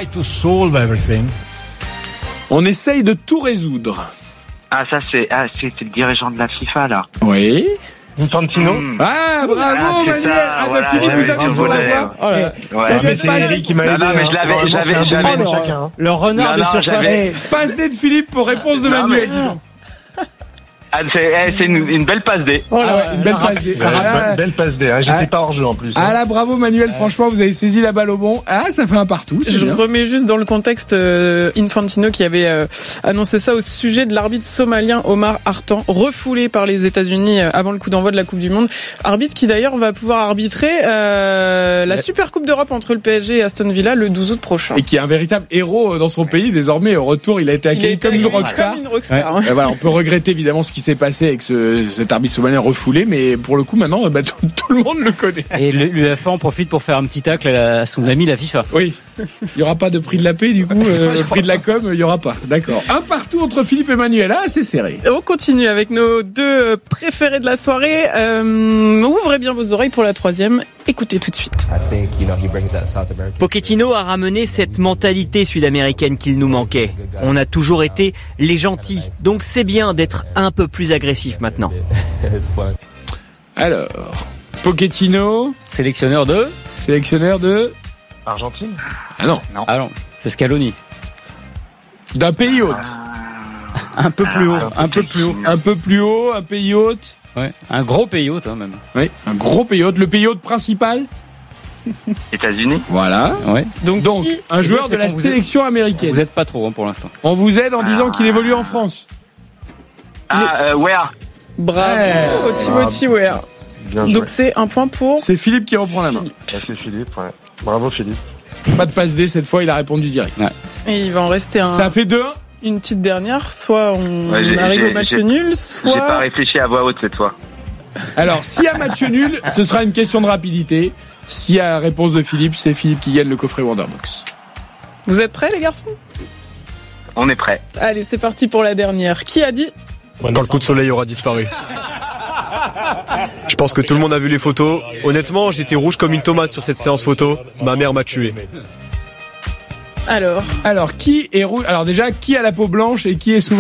On essaye de tout résoudre. Ah, ça, c'est, ah, c'est, c'est le dirigeant de la FIFA, là. Oui. Infantino. Mmh. Ah, bravo, Ah, c'est Manuel. ça, Ah, bah, voilà, Philippe, ouais, vous avez ouais, sur la ouais. voix. Oh là. Eh, Ouais, ça mais fait c'est pas Eric qui m'a Non, aidé. non, mais je hein. l'avais, Vraiment, j'avais, c'est un j'avais- bon Oh, chacun, hein. Le renard Non, de non, surface. j'avais- Eh, passe D de Philippe pour réponse de Non, Manuel. mais- Ah, c'est, eh, c'est une, une belle passe D. Oh là, ah ouais, une belle passe D. Ouais, Ah, belle passe D. Hein. J'étais ah, pas hors jeu en plus. Ah là, bravo Manuel, franchement, vous avez saisi la balle au bon. Ah, ça fait un partout. C'est Je bien. remets juste dans le contexte euh, Infantino qui avait euh, annoncé ça au sujet de l'arbitre somalien Omar Hartan, refoulé par les États-Unis euh, avant le coup d'envoi de la Coupe du Monde. Arbitre qui d'ailleurs va pouvoir arbitrer euh, la Super Coupe d'Europe entre le P S G et Aston Villa le douze août prochain. Et qui est un véritable héros dans son pays. Désormais, au retour, il a été accueilli comme une rockstar. Comme une rockstar. Ouais. Voilà, on peut regretter évidemment ce qui s'est passé avec ce, cet arbitre somalien refoulé, mais pour le coup, maintenant, bah, tout, tout le monde le connaît. Et l'U F A en profite pour faire un petit tacle à son ami la FIFA. Oui. Il n'y aura pas de prix de la paix, du coup, euh, le prix de la com, il n'y aura pas. D'accord. Un partout entre Philippe et Manuel. Ah, c'est serré. On continue avec nos deux préférés de la soirée. Euh, ouvrez bien vos oreilles pour la troisième. Écoutez tout de suite. Pochettino a ramené cette mentalité sud-américaine qu'il nous manquait. On a toujours été les gentils, donc c'est bien d'être un peu plus agressif maintenant. Alors, Pochettino, sélectionneur de sélectionneur de Argentine. Ah non, non, ah non, c'est Scaloni. D'un pays hôte. Un peu plus haut, un peu plus haut, un peu plus haut, un pays hôte. Ouais, un gros pays hôte hein, même. Oui, un gros pays hôte, le pays hôte principal. États-Unis. Voilà. Ouais. Donc, Donc qui, un joueur de la sélection américaine. Vous êtes pas trop hein, pour l'instant. On vous aide en disant qu'il évolue en France. Ah, euh, Wea. Bravo, ouais, Timothy Wea. Donc c'est un point pour... C'est Philippe qui reprend la main. C'est Philippe, ouais. Bravo Philippe. Pas de passe D cette fois, il a répondu direct. Ouais. Et il va en rester un... Ça fait deux. Une petite dernière, soit on ouais, arrive au match j'ai, nul, soit... J'ai pas réfléchi à voix haute cette fois. Alors, s'il y a match nul, ce sera une question de rapidité. S'il y a réponse de Philippe, c'est Philippe qui gagne le coffret Wonderbox. Vous êtes prêts les garçons ? On est prêts. Allez, c'est parti pour la dernière. Qui a dit ? Quand le coup de soleil aura disparu. Je pense que tout le monde a vu les photos. Honnêtement, j'étais rouge comme une tomate sur cette séance photo. Ma mère m'a tué. Alors Alors, qui est rouge ? Alors déjà, qui a la peau blanche et qui est souvent rouge ?